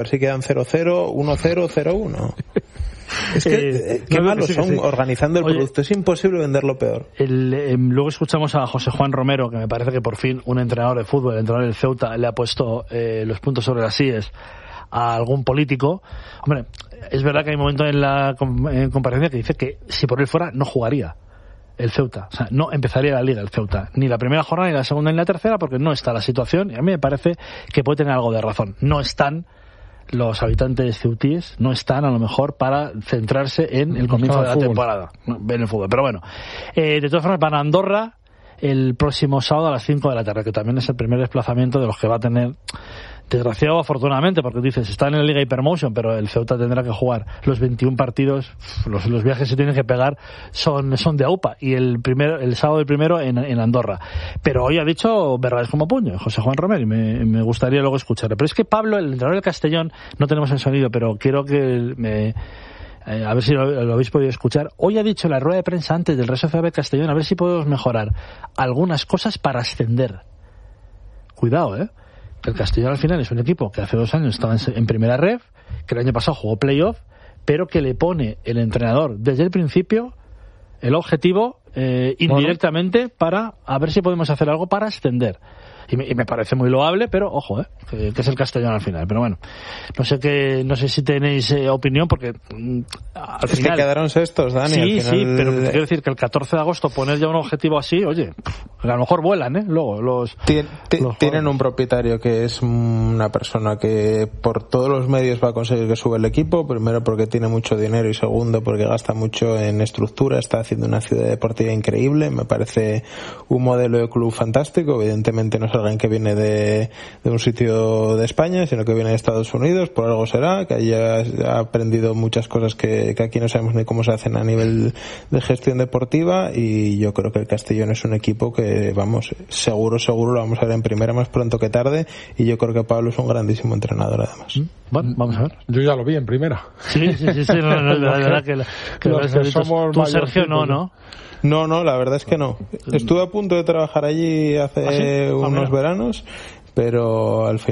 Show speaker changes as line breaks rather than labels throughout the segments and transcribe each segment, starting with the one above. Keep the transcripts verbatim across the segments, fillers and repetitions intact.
ver si quedan cero cero, uno cero, cero uno. Es que eh, qué no, malos sí, son sí. organizando el Oye, producto. Es imposible venderlo peor.
El, eh, luego escuchamos a José Juan Romero, que me parece que por fin un entrenador de fútbol, el entrenador del Ceuta, le ha puesto eh, los puntos sobre las íes a algún político. Hombre, es verdad que hay un momento en la en comparecencia que dice que si por él fuera no jugaría el Ceuta, o sea, no empezaría la liga el Ceuta, ni la primera jornada, ni la segunda, ni la tercera, porque no está la situación, y a mí me parece que puede tener algo de razón. No están los habitantes ceutíes, no están a lo mejor para centrarse en el comienzo no de la fútbol. temporada, en el fútbol, pero bueno, eh, de todas formas van a Andorra el próximo sábado a las cinco de la tarde, que también es el primer desplazamiento de los que va a tener, desgraciado afortunadamente, porque dices, están en la Liga Hypermotion, pero el Ceuta tendrá que jugar los veintiún partidos, los, los viajes que se tienen que pegar son, son de AUPA, y el primero, el sábado el primero en, en Andorra. Pero hoy ha dicho verdades como puño, José Juan Romero, y me, me gustaría luego escucharlo. Pero es que Pablo, el entrenador del Castellón, no tenemos el sonido, pero quiero que me... Eh, a ver si lo, lo habéis podido escuchar. Hoy ha dicho en la rueda de prensa antes del Real Sociedad de Castellón, a ver si podemos mejorar algunas cosas para ascender. Cuidado, ¿eh? El Castellón al final es un equipo que hace dos años estaba en, en primera ref, que el año pasado jugó playoff, pero que le pone el entrenador desde el principio el objetivo eh, indirectamente bueno. para a ver si podemos hacer algo para ascender. Y me, y me parece muy loable, pero ojo, eh, que, que es el Castellón al final. Pero bueno, no sé qué, no sé si tenéis eh, opinión, porque mm, al
es
final,
que quedaron sextos, Dani.
Sí,
al final...
sí, pero quiero decir que el catorce de agosto poner ya un objetivo así, oye, a lo mejor vuelan, ¿eh? Luego los,
Tien, t- los tienen un propietario que es una persona que por todos los medios va a conseguir que sube el equipo. Primero porque tiene mucho dinero y segundo porque gasta mucho en estructura. Está haciendo una ciudad deportiva increíble. Me parece un modelo de club fantástico. Evidentemente no es alguien que viene de, de un sitio de España, sino que viene de Estados Unidos, por algo será, que haya ha aprendido muchas cosas que, que aquí no sabemos ni cómo se hacen a nivel de gestión deportiva, y yo creo que el Castellón es un equipo que, vamos, seguro, seguro lo vamos a ver en primera más pronto que tarde, y yo creo que Pablo es un grandísimo entrenador además.
Bueno, vamos a ver.
Yo ya lo vi en primera.
Sí, sí, sí, sí no, no, la verdad que, la, que,
los que somos
tú, Sergio, no, ¿no?
No, no, la verdad es que no. Estuve a punto de trabajar allí hace ¿Ah, sí? unos ah, veranos, pero al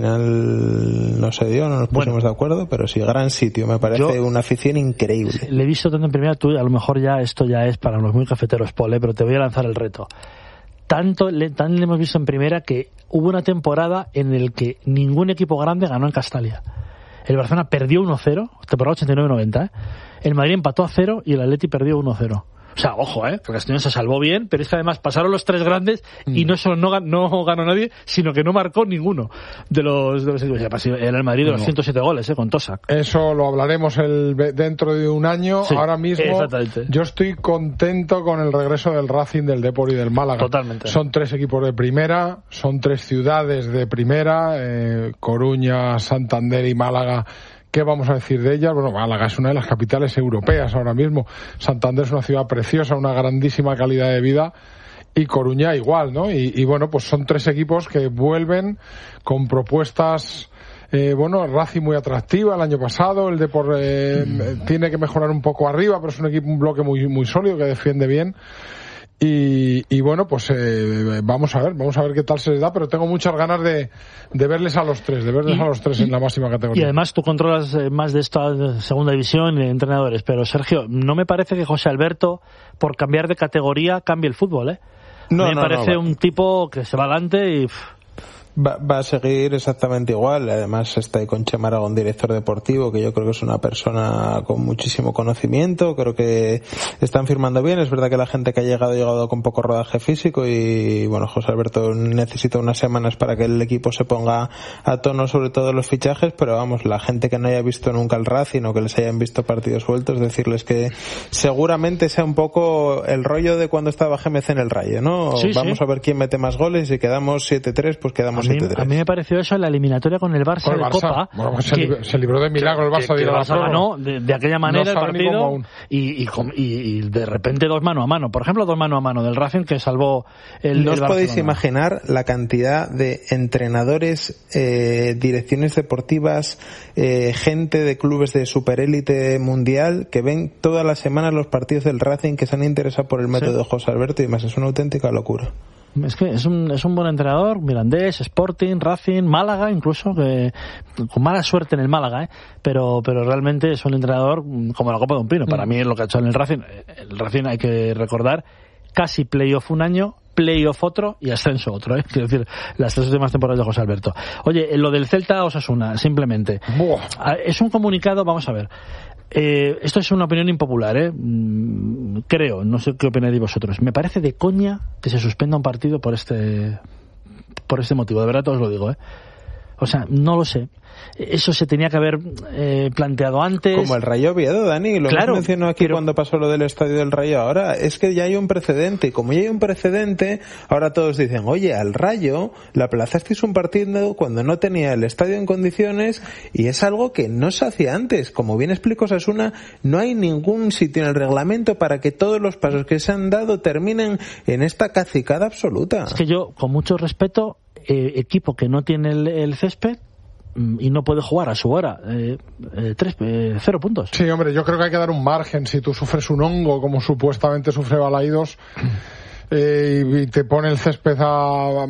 final no se dio, no nos pusimos bueno, de acuerdo, pero sí, gran sitio, me parece yo, una afición increíble.
Le he visto tanto en primera, tú a lo mejor ya esto ya es para los muy cafeteros, Pole, pero te voy a lanzar el reto. Tanto le, tan le hemos visto en primera que hubo una temporada en el que ningún equipo grande ganó en Castalia. El Barcelona perdió uno cero, temporada ochenta y nueve noventa, ¿eh? El Madrid empató a cero y el Atleti perdió uno cero. O sea, ojo, ¿eh? Que el Castellón se salvó bien, pero es que además pasaron los tres grandes y no solo no, no ganó nadie, sino que no marcó ninguno de los de los equipos. Era el Madrid de los ciento siete goles, ¿eh? Con Tosak.
Eso lo hablaremos el, dentro de un año. Sí, ahora mismo yo estoy contento con el regreso del Racing, del Depor y del Málaga.
Totalmente.
Son tres equipos de primera, son tres ciudades de primera, eh, Coruña, Santander y Málaga. ¿Qué vamos a decir de ellas? Bueno, Málaga es una de las capitales europeas ahora mismo. Santander es una ciudad preciosa, una grandísima calidad de vida. Y Coruña igual, ¿no? Y, y bueno, pues son tres equipos que vuelven con propuestas... Eh, bueno, el Racing muy atractiva el año pasado. El Depor eh, mm. tiene que mejorar un poco arriba, pero es un equipo, un bloque muy, muy sólido que defiende bien. Y, y bueno, pues eh, vamos a ver, vamos a ver qué tal se les da, pero tengo muchas ganas de, de verles a los tres, de verles y, a los tres y, en la máxima categoría.
Y además tú controlas más de esta segunda división de entrenadores, pero Sergio, no me parece que José Alberto, por cambiar de categoría, cambie el fútbol, ¿eh?
No,
me
no,
parece
no,
un tipo que se va adelante y...
Va, va a seguir exactamente igual. Además está ahí con Chema Aragón, director deportivo, que yo creo que es una persona con muchísimo conocimiento. Creo que están firmando bien. Es verdad que la gente que ha llegado ha llegado con poco rodaje físico y bueno, José Alberto necesita unas semanas para que el equipo se ponga a tono, sobre todo los fichajes, pero vamos, la gente que no haya visto nunca el Racing o que les hayan visto partidos sueltos, decirles que seguramente sea un poco el rollo de cuando estaba G M C en el Rayo, ¿no?
Sí,
vamos
sí.
a ver quién mete más goles y si quedamos siete tres, pues quedamos
A mí, a mí me pareció eso en la eliminatoria con el Barça,
con el
de
Barça.
Copa.
Bueno, pues se, que, libró, se libró de milagro el Barça
que,
de ir
que
a la
Barça ganó de, de aquella manera no el partido y, y, y, y de repente dos mano a mano. Por ejemplo, dos mano a mano del Racing que salvó el
No
el
os podéis
Barcelona.
imaginar la cantidad de entrenadores, eh, direcciones deportivas, eh, gente de clubes de superélite mundial que ven todas las semanas los partidos del Racing, que se han interesado por el método sí. de José Alberto y más. Es una auténtica locura.
Es que es un, es un buen entrenador, Mirandés, Sporting, Racing, Málaga incluso, que con mala suerte en el Málaga, ¿eh? pero pero realmente es un entrenador como la copa de un pino. Para mí es lo que ha hecho en el Racing. El Racing, hay que recordar, casi playoff un año, playoff otro y ascenso otro, ¿eh? Quiero decir, las tres últimas temporadas de José Alberto. Oye, lo del Celta Osasuna, simplemente. Buah. Es un comunicado, vamos a ver. Eh, esto es una opinión impopular, ¿eh? Mm, creo, no sé qué opináis vosotros. Me parece de coña que se suspenda un partido por este por este motivo, de verdad os lo digo, ¿eh? O sea, no lo sé. Eso se tenía que haber eh, planteado antes.
Como el Rayo Oviedo, Dani, lo
claro,
hemos mencionado aquí
pero...
cuando pasó lo del estadio del Rayo. Ahora es que ya hay un precedente, y como ya hay un precedente, ahora todos dicen, oye, al Rayo le aplazasteis un partido cuando no tenía el estadio en condiciones, y es algo que no se hacía antes. Como bien explico Osasuna, no hay ningún sitio en el reglamento para que todos los pasos que se han dado terminen en esta cacicada absoluta.
Es que yo, con mucho respeto, eh, equipo que no tiene el, el césped y no puede jugar a su hora, eh, eh, tres, eh, cero puntos.
Sí, hombre, yo creo que hay que dar un margen. Si tú sufres un hongo, como supuestamente sufre Balaídos, eh, y te pone el césped a,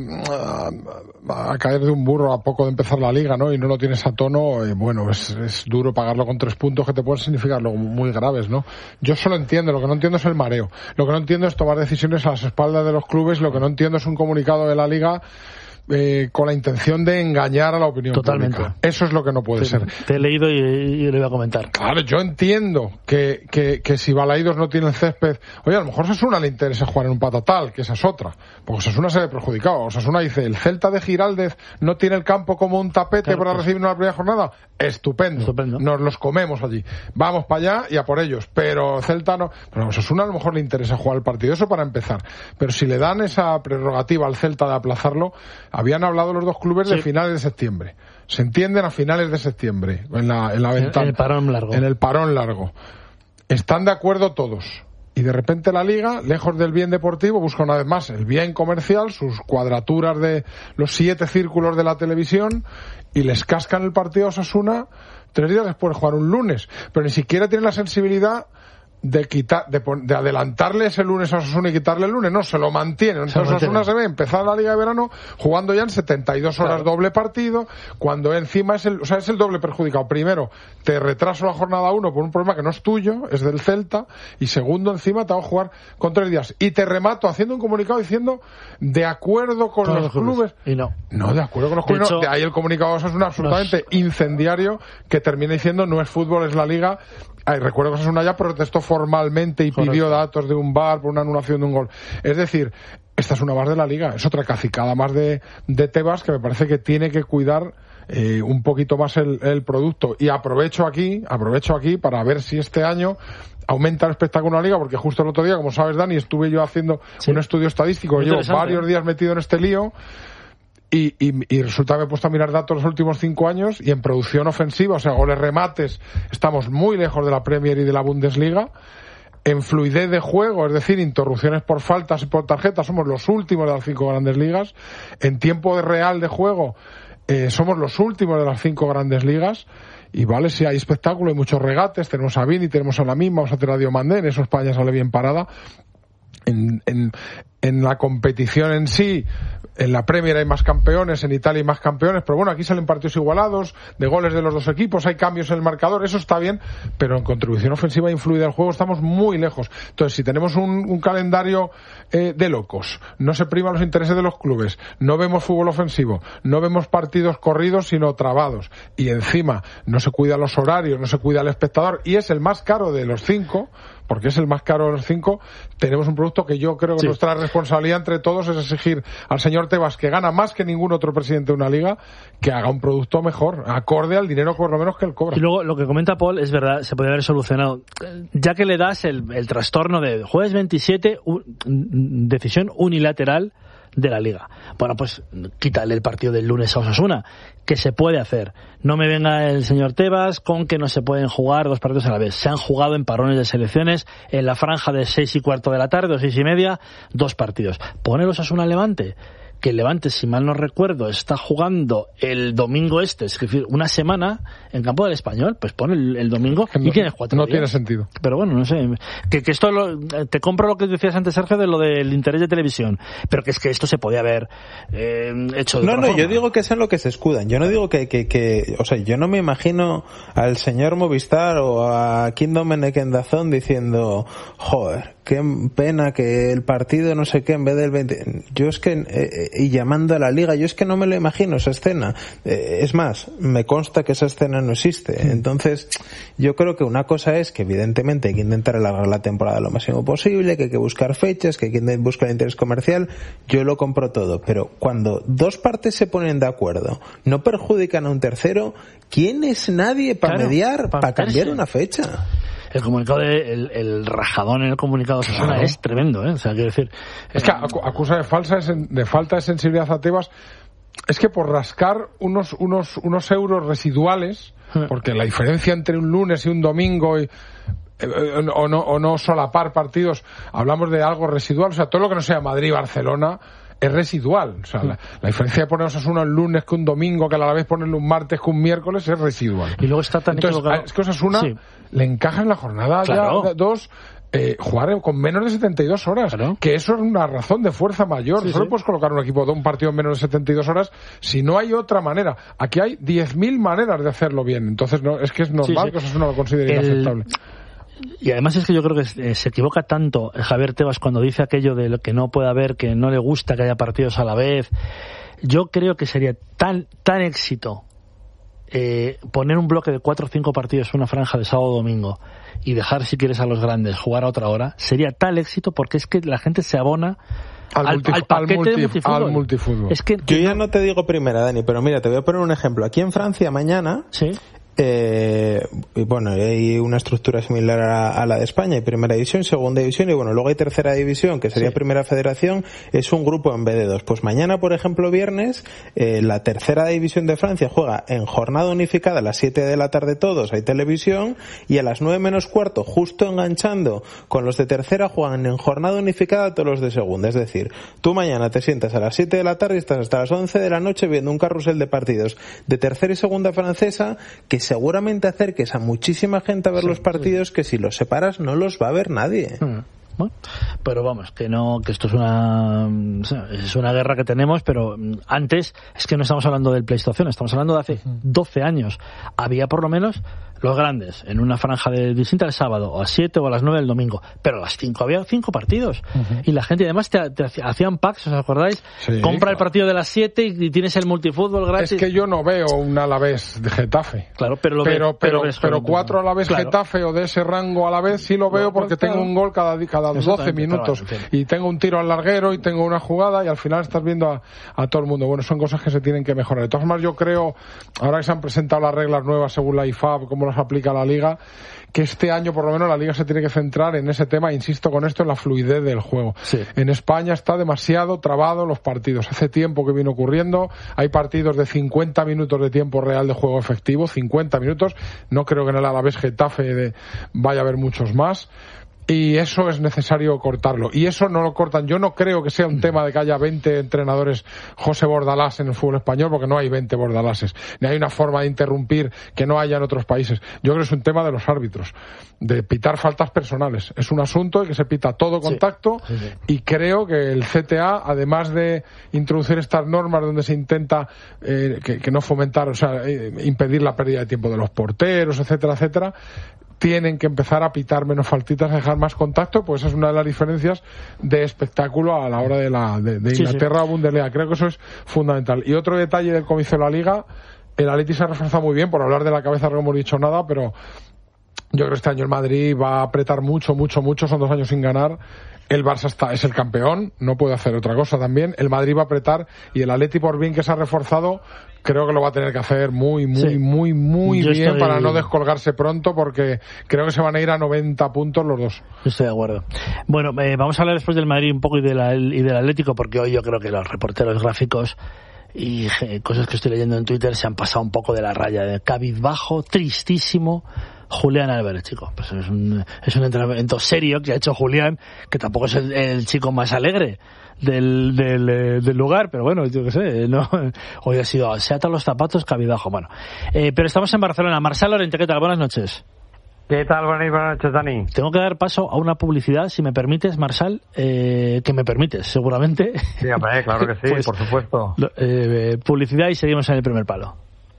a, a caer de un burro a poco de empezar la liga, ¿no? Y no lo tienes a tono, eh, bueno, es, es duro pagarlo con tres puntos que te pueden significar luego muy graves, ¿no? Yo solo entiendo, lo que no entiendo es el mareo. Lo que no entiendo es tomar decisiones a las espaldas de los clubes. Lo que no entiendo es un comunicado de la liga Eh, con la intención de engañar a la opinión
Totalmente.
pública. Eso es lo que no puede
te,
ser.
Te he leído y, y le voy a comentar.
Claro, yo entiendo que, que, que si Balaídos no tiene el césped, oye, a lo mejor a Osasuna le interesa jugar en un patatal, que esa es otra, porque Osasuna se ve perjudicado. Osasuna dice, el Celta de Giraldez no tiene el campo como un tapete claro, para pues. recibir una primera jornada. Estupendo. Estupendo. Nos los comemos allí. Vamos para allá y a por ellos. Pero Celta no. Pero a Osasuna a lo mejor le interesa jugar el partido. Eso para empezar. Pero si le dan esa prerrogativa al Celta de aplazarlo, habían hablado los dos clubes sí. de finales de septiembre. Se entienden a finales de septiembre, en la, en la ventana.
En el parón largo.
En el parón largo. Están de acuerdo todos. Y de repente la Liga, lejos del bien deportivo, busca una vez más el bien comercial, sus cuadraturas de los siete círculos de la televisión, y les cascan el partido a Osasuna tres días después de jugar un lunes. Pero ni siquiera tienen la sensibilidad de quitar, de, de adelantarle ese lunes a Osasuna y quitarle el lunes, no, se lo mantienen. Entonces Osasuna se ve empezar la Liga de Verano jugando ya en setenta y dos horas claro. doble partido, cuando encima es el, o sea, es el doble perjudicado. Primero, te retraso la jornada uno por un problema que no es tuyo, es del Celta, y segundo, encima te va a jugar con tres días. Y te remato haciendo un comunicado diciendo, de acuerdo con Todos los clubes.
Y no.
No, de acuerdo con los clubes. De, hecho, no. de ahí el comunicado de Osasuna absolutamente nos... incendiario, que termina diciendo, no es fútbol, es la Liga. Ay, recuerdo que Osasuna ya protestó formalmente y Correcto. pidió datos de un V A R por una anulación de un gol. Es decir, esta es una más de la Liga, es otra cacicada más de, de Tebas, que me parece que tiene que cuidar eh, un poquito más el, el producto. Y aprovecho aquí, aprovecho aquí para ver si este año aumenta el espectáculo en la Liga, porque justo el otro día, como sabes, Dani, estuve yo haciendo sí. un estudio estadístico, llevo varios días metido en este lío. Y, y, y resulta que me he puesto a mirar datos los últimos cinco años y en producción ofensiva, o sea, goles remates, estamos muy lejos de la Premier y de la Bundesliga. En fluidez de juego, es decir, interrupciones por faltas y por tarjetas, somos los últimos de las cinco grandes ligas. En tiempo de real de juego, eh, somos los últimos de las cinco grandes ligas. Y vale, si hay espectáculo, hay muchos regates, tenemos a Vini, tenemos a la misma, vamos a tener a Diomandé, en eso España sale bien parada. En, en, en la competición en sí, en la Premier hay más campeones, en Italia hay más campeones, pero bueno, aquí salen partidos igualados, de goles de los dos equipos, hay cambios en el marcador, eso está bien, pero en contribución ofensiva influida del juego estamos muy lejos. Entonces, si tenemos un, un calendario eh, de locos, no se priman los intereses de los clubes, no vemos fútbol ofensivo, no vemos partidos corridos sino trabados, y encima no se cuida los horarios, no se cuida el espectador, y es el más caro de los cinco, porque es el más caro de los cinco, tenemos un producto que yo creo que sí. nuestra responsabilidad entre todos es exigir al señor Tebas, que gana más que ningún otro presidente de una liga, que haga un producto mejor, acorde al dinero por lo menos que él cobra.
Y luego lo que comenta Paul es verdad, se podría haber solucionado, ya que le das el, el trastorno de jueves veintisiete, un, decisión unilateral de la Liga. Bueno, pues quítale el partido del lunes a Osasuna, que se puede hacer. No me venga el señor Tebas con que no se pueden jugar dos partidos a la vez. Se han jugado en parones de selecciones en la franja de seis y cuarto de la tarde o seis y media, dos partidos. Pone el Osasuna Levante, que el Levante, si mal no recuerdo, está jugando el domingo este, es decir, una semana en campo del Español, pues pone el, el domingo y
no,
tienes cuatro
no
días.
Tiene sentido.
Pero bueno, no sé, que, que esto lo, te compro lo que decías antes, Sergio, de lo del interés de televisión, pero que es que esto se podía haber eh, hecho de
no,
otra
no,
forma.
yo digo que es en lo que se escudan. Yo no digo que, que, que, o sea, yo no me imagino al señor Movistar o a Kim Domenech en Dazón diciendo, joder, qué pena que el partido no sé qué en vez del veinte. Yo es que, eh, y llamando a la liga, yo es que no me lo imagino esa escena. Eh, es más, me consta que esa escena no existe. Entonces, yo creo que una cosa es que evidentemente hay que intentar alargar la temporada lo máximo posible, que hay que buscar fechas, que hay que buscar el interés comercial. Yo lo compro todo, pero cuando dos partes se ponen de acuerdo, no perjudican a un tercero, ¿quién es nadie para
claro,
mediar, para
pa
cambiar una fecha?
El comunicado, de, el, el rajadón en el comunicado de Osasuna claro. es tremendo, ¿eh? O sea, quiero decir...
Es que acusa de, falsa, de falta de sensibilidad a Tebas. Es que por rascar unos, unos, unos euros residuales, porque la diferencia entre un lunes y un domingo... Y, o no, o no solapar partidos, hablamos de algo residual, o sea, todo lo que no sea Madrid-Barcelona es residual, o sea, la, la diferencia de poner Osasuna un lunes que un domingo, que a la vez ponerle un martes que un miércoles es residual.
Y luego está tan
Entonces,
equivocado.
Es que Osasuna sí. le encaja en la jornada
claro.
ya dos eh, jugar con menos de setenta y dos horas,
claro.
que eso es una razón de fuerza mayor.
Sí,
Solo
sí.
puedes colocar un equipo de un partido en menos de setenta y dos horas si no hay otra manera. Aquí hay diez mil maneras de hacerlo bien, entonces no, es que es normal sí, sí. que Osasuna lo considere
El...
inaceptable.
Y además es que yo creo que se equivoca tanto Javier Tebas cuando dice aquello de lo que no puede haber, que no le gusta que haya partidos a la vez. Yo creo que sería tan tan éxito eh, poner un bloque de cuatro o cinco partidos en una franja de sábado o domingo y dejar, si quieres, a los grandes jugar a otra hora. Sería tal éxito porque es que la gente se abona
al,
al,
multi,
al paquete
al multi,
de multifútbol.
Al multifútbol.
Es que,
yo ya no... no te digo primera, Dani, pero mira, te voy a poner un ejemplo. Aquí en Francia mañana...
Sí.
Eh, y bueno, hay una estructura similar a, a la de España, hay primera división, segunda división y bueno, luego hay tercera división, que sería sí. primera federación, es un grupo en vez de dos. Pues mañana, por ejemplo, viernes, eh, la tercera división de Francia juega en jornada unificada a las siete de la tarde todos, hay televisión, y a las nueve menos cuarto, justo enganchando con los de tercera, juegan en jornada unificada todos los de segunda. Es decir, tú mañana te sientas a las siete de la tarde y estás hasta las once de la noche viendo un carrusel de partidos de tercera y segunda francesa que seguramente acerques a muchísima gente a ver sí, los partidos sí. que si los separas no los va a ver nadie.
Hmm. Bueno, pero vamos, que no, que esto es una es una guerra que tenemos, pero antes es que no estamos hablando del Pleistoceno, estamos hablando de hace doce años. Había por lo menos los grandes en una franja de distinta el sábado, o a las siete o a las nueve del domingo, pero a las cinco había cinco partidos. Uh-huh. Y la gente, además, te, te hacían packs, ¿os acordáis? Sí, Compra claro. el partido de las siete y, y tienes el multifútbol gratis.
Es que yo no veo un Alavés de Getafe.
Claro, pero lo
pero,
ve,
pero,
pero,
pero cuatro Alavés
claro.
Getafe o de ese rango a la vez sí lo veo no, porque pues, tengo un gol cada, cada doce minutos bueno, y tengo un tiro al larguero y tengo una jugada y al final estás viendo a, a todo el mundo. Bueno, son cosas que se tienen que mejorar. De todas formas, yo creo, ahora que se han presentado las reglas nuevas según la I F A B, cómo las aplica la Liga, que este año por lo menos la Liga se tiene que centrar en ese tema, insisto con esto, en la fluidez del juego. Sí. En España está demasiado trabado los partidos. Hace tiempo que viene ocurriendo, hay partidos de cincuenta minutos de tiempo real de juego efectivo, cincuenta minutos, no creo que en el Alavés Getafe de, vaya a haber muchos más. Y eso es necesario cortarlo. Y eso no lo cortan. Yo no creo que sea un tema de que haya veinte entrenadores José Bordalás en el fútbol español, porque no hay veinte Bordaláses. Ni hay una forma de interrumpir que no haya en otros países. Yo creo que es un tema de los árbitros, de pitar faltas personales. Es un asunto de que se pita todo contacto sí, sí, sí. y creo que el C T A, además de introducir estas normas donde se intenta eh, que, que no fomentar, o sea, eh, impedir la pérdida de tiempo de los porteros, etcétera, etcétera, tienen que empezar a pitar menos faltitas, a dejar más contacto, pues esa es una de las diferencias de espectáculo a la hora de la de, de Inglaterra sí, sí. a Bundesliga. Creo que eso es fundamental. Y otro detalle del comienzo de la Liga, el Atleti se ha reforzado muy bien, por hablar de la cabeza no hemos dicho nada, pero yo creo que este año el Madrid va a apretar mucho, mucho, mucho, son dos años sin ganar. El Barça está, es el campeón, no puede hacer otra cosa también. El Madrid va a apretar y el Atleti, por bien que se ha reforzado, creo que lo va a tener que hacer muy, muy, sí. muy, muy Yo bien estoy... para no descolgarse pronto, porque creo que se van a ir a noventa puntos los dos.
Estoy de acuerdo. Bueno, eh, vamos a hablar después del Madrid un poco y, de la, y del Atlético, porque hoy yo creo que los reporteros gráficos y eh, cosas que estoy leyendo en Twitter se han pasado un poco de la raya, de cabizbajo, tristísimo, Julián Álvarez, chico. Pues es un, es un entrenamiento serio que ha hecho Julián, que tampoco es el, el chico más alegre del, del, del lugar, pero bueno, yo qué sé, no, hoy ha sido, se atan los zapatos cabidajo, bueno. Eh, pero estamos en Barcelona. Marçal Lorente, ¿qué tal? Buenas noches.
¿Qué tal? Buenas noches, Dani.
Tengo que dar paso a una publicidad, si me permites, Marçal, eh, que me permites, seguramente.
Sí, hombre, claro que sí, pues, por supuesto.
Eh, publicidad y seguimos en el primer palo.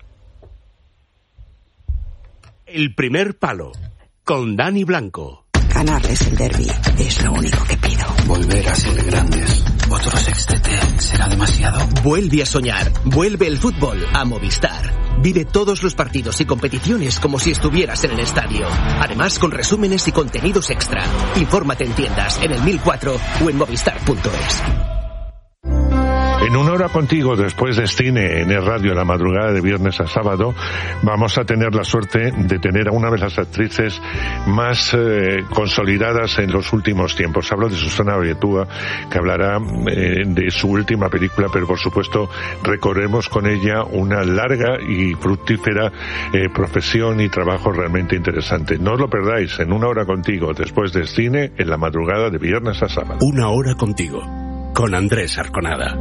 El primer palo, con Dani Blanco.
Ganarles el derbi es lo único que pido.
Volver a ser grandes. Otro sextete será demasiado.
Vuelve a soñar. Vuelve el fútbol a Movistar. Vive todos los partidos y competiciones como si estuvieras en el estadio. Además, con resúmenes y contenidos extra. Infórmate en tiendas, en el mil cuatro o en movistar punto es.
En Una Hora Contigo, después de cine en el radio, la madrugada de viernes a sábado, vamos a tener la suerte de tener a una de las actrices más eh, consolidadas en los últimos tiempos. Hablo de Susana Abietua, que hablará eh, de su última película, pero por supuesto recorremos con ella una larga y fructífera eh, profesión y trabajo realmente interesante. No os lo perdáis, en Una Hora Contigo, después de cine en la madrugada de viernes a sábado.
Una Hora Contigo, con Andrés Arconada.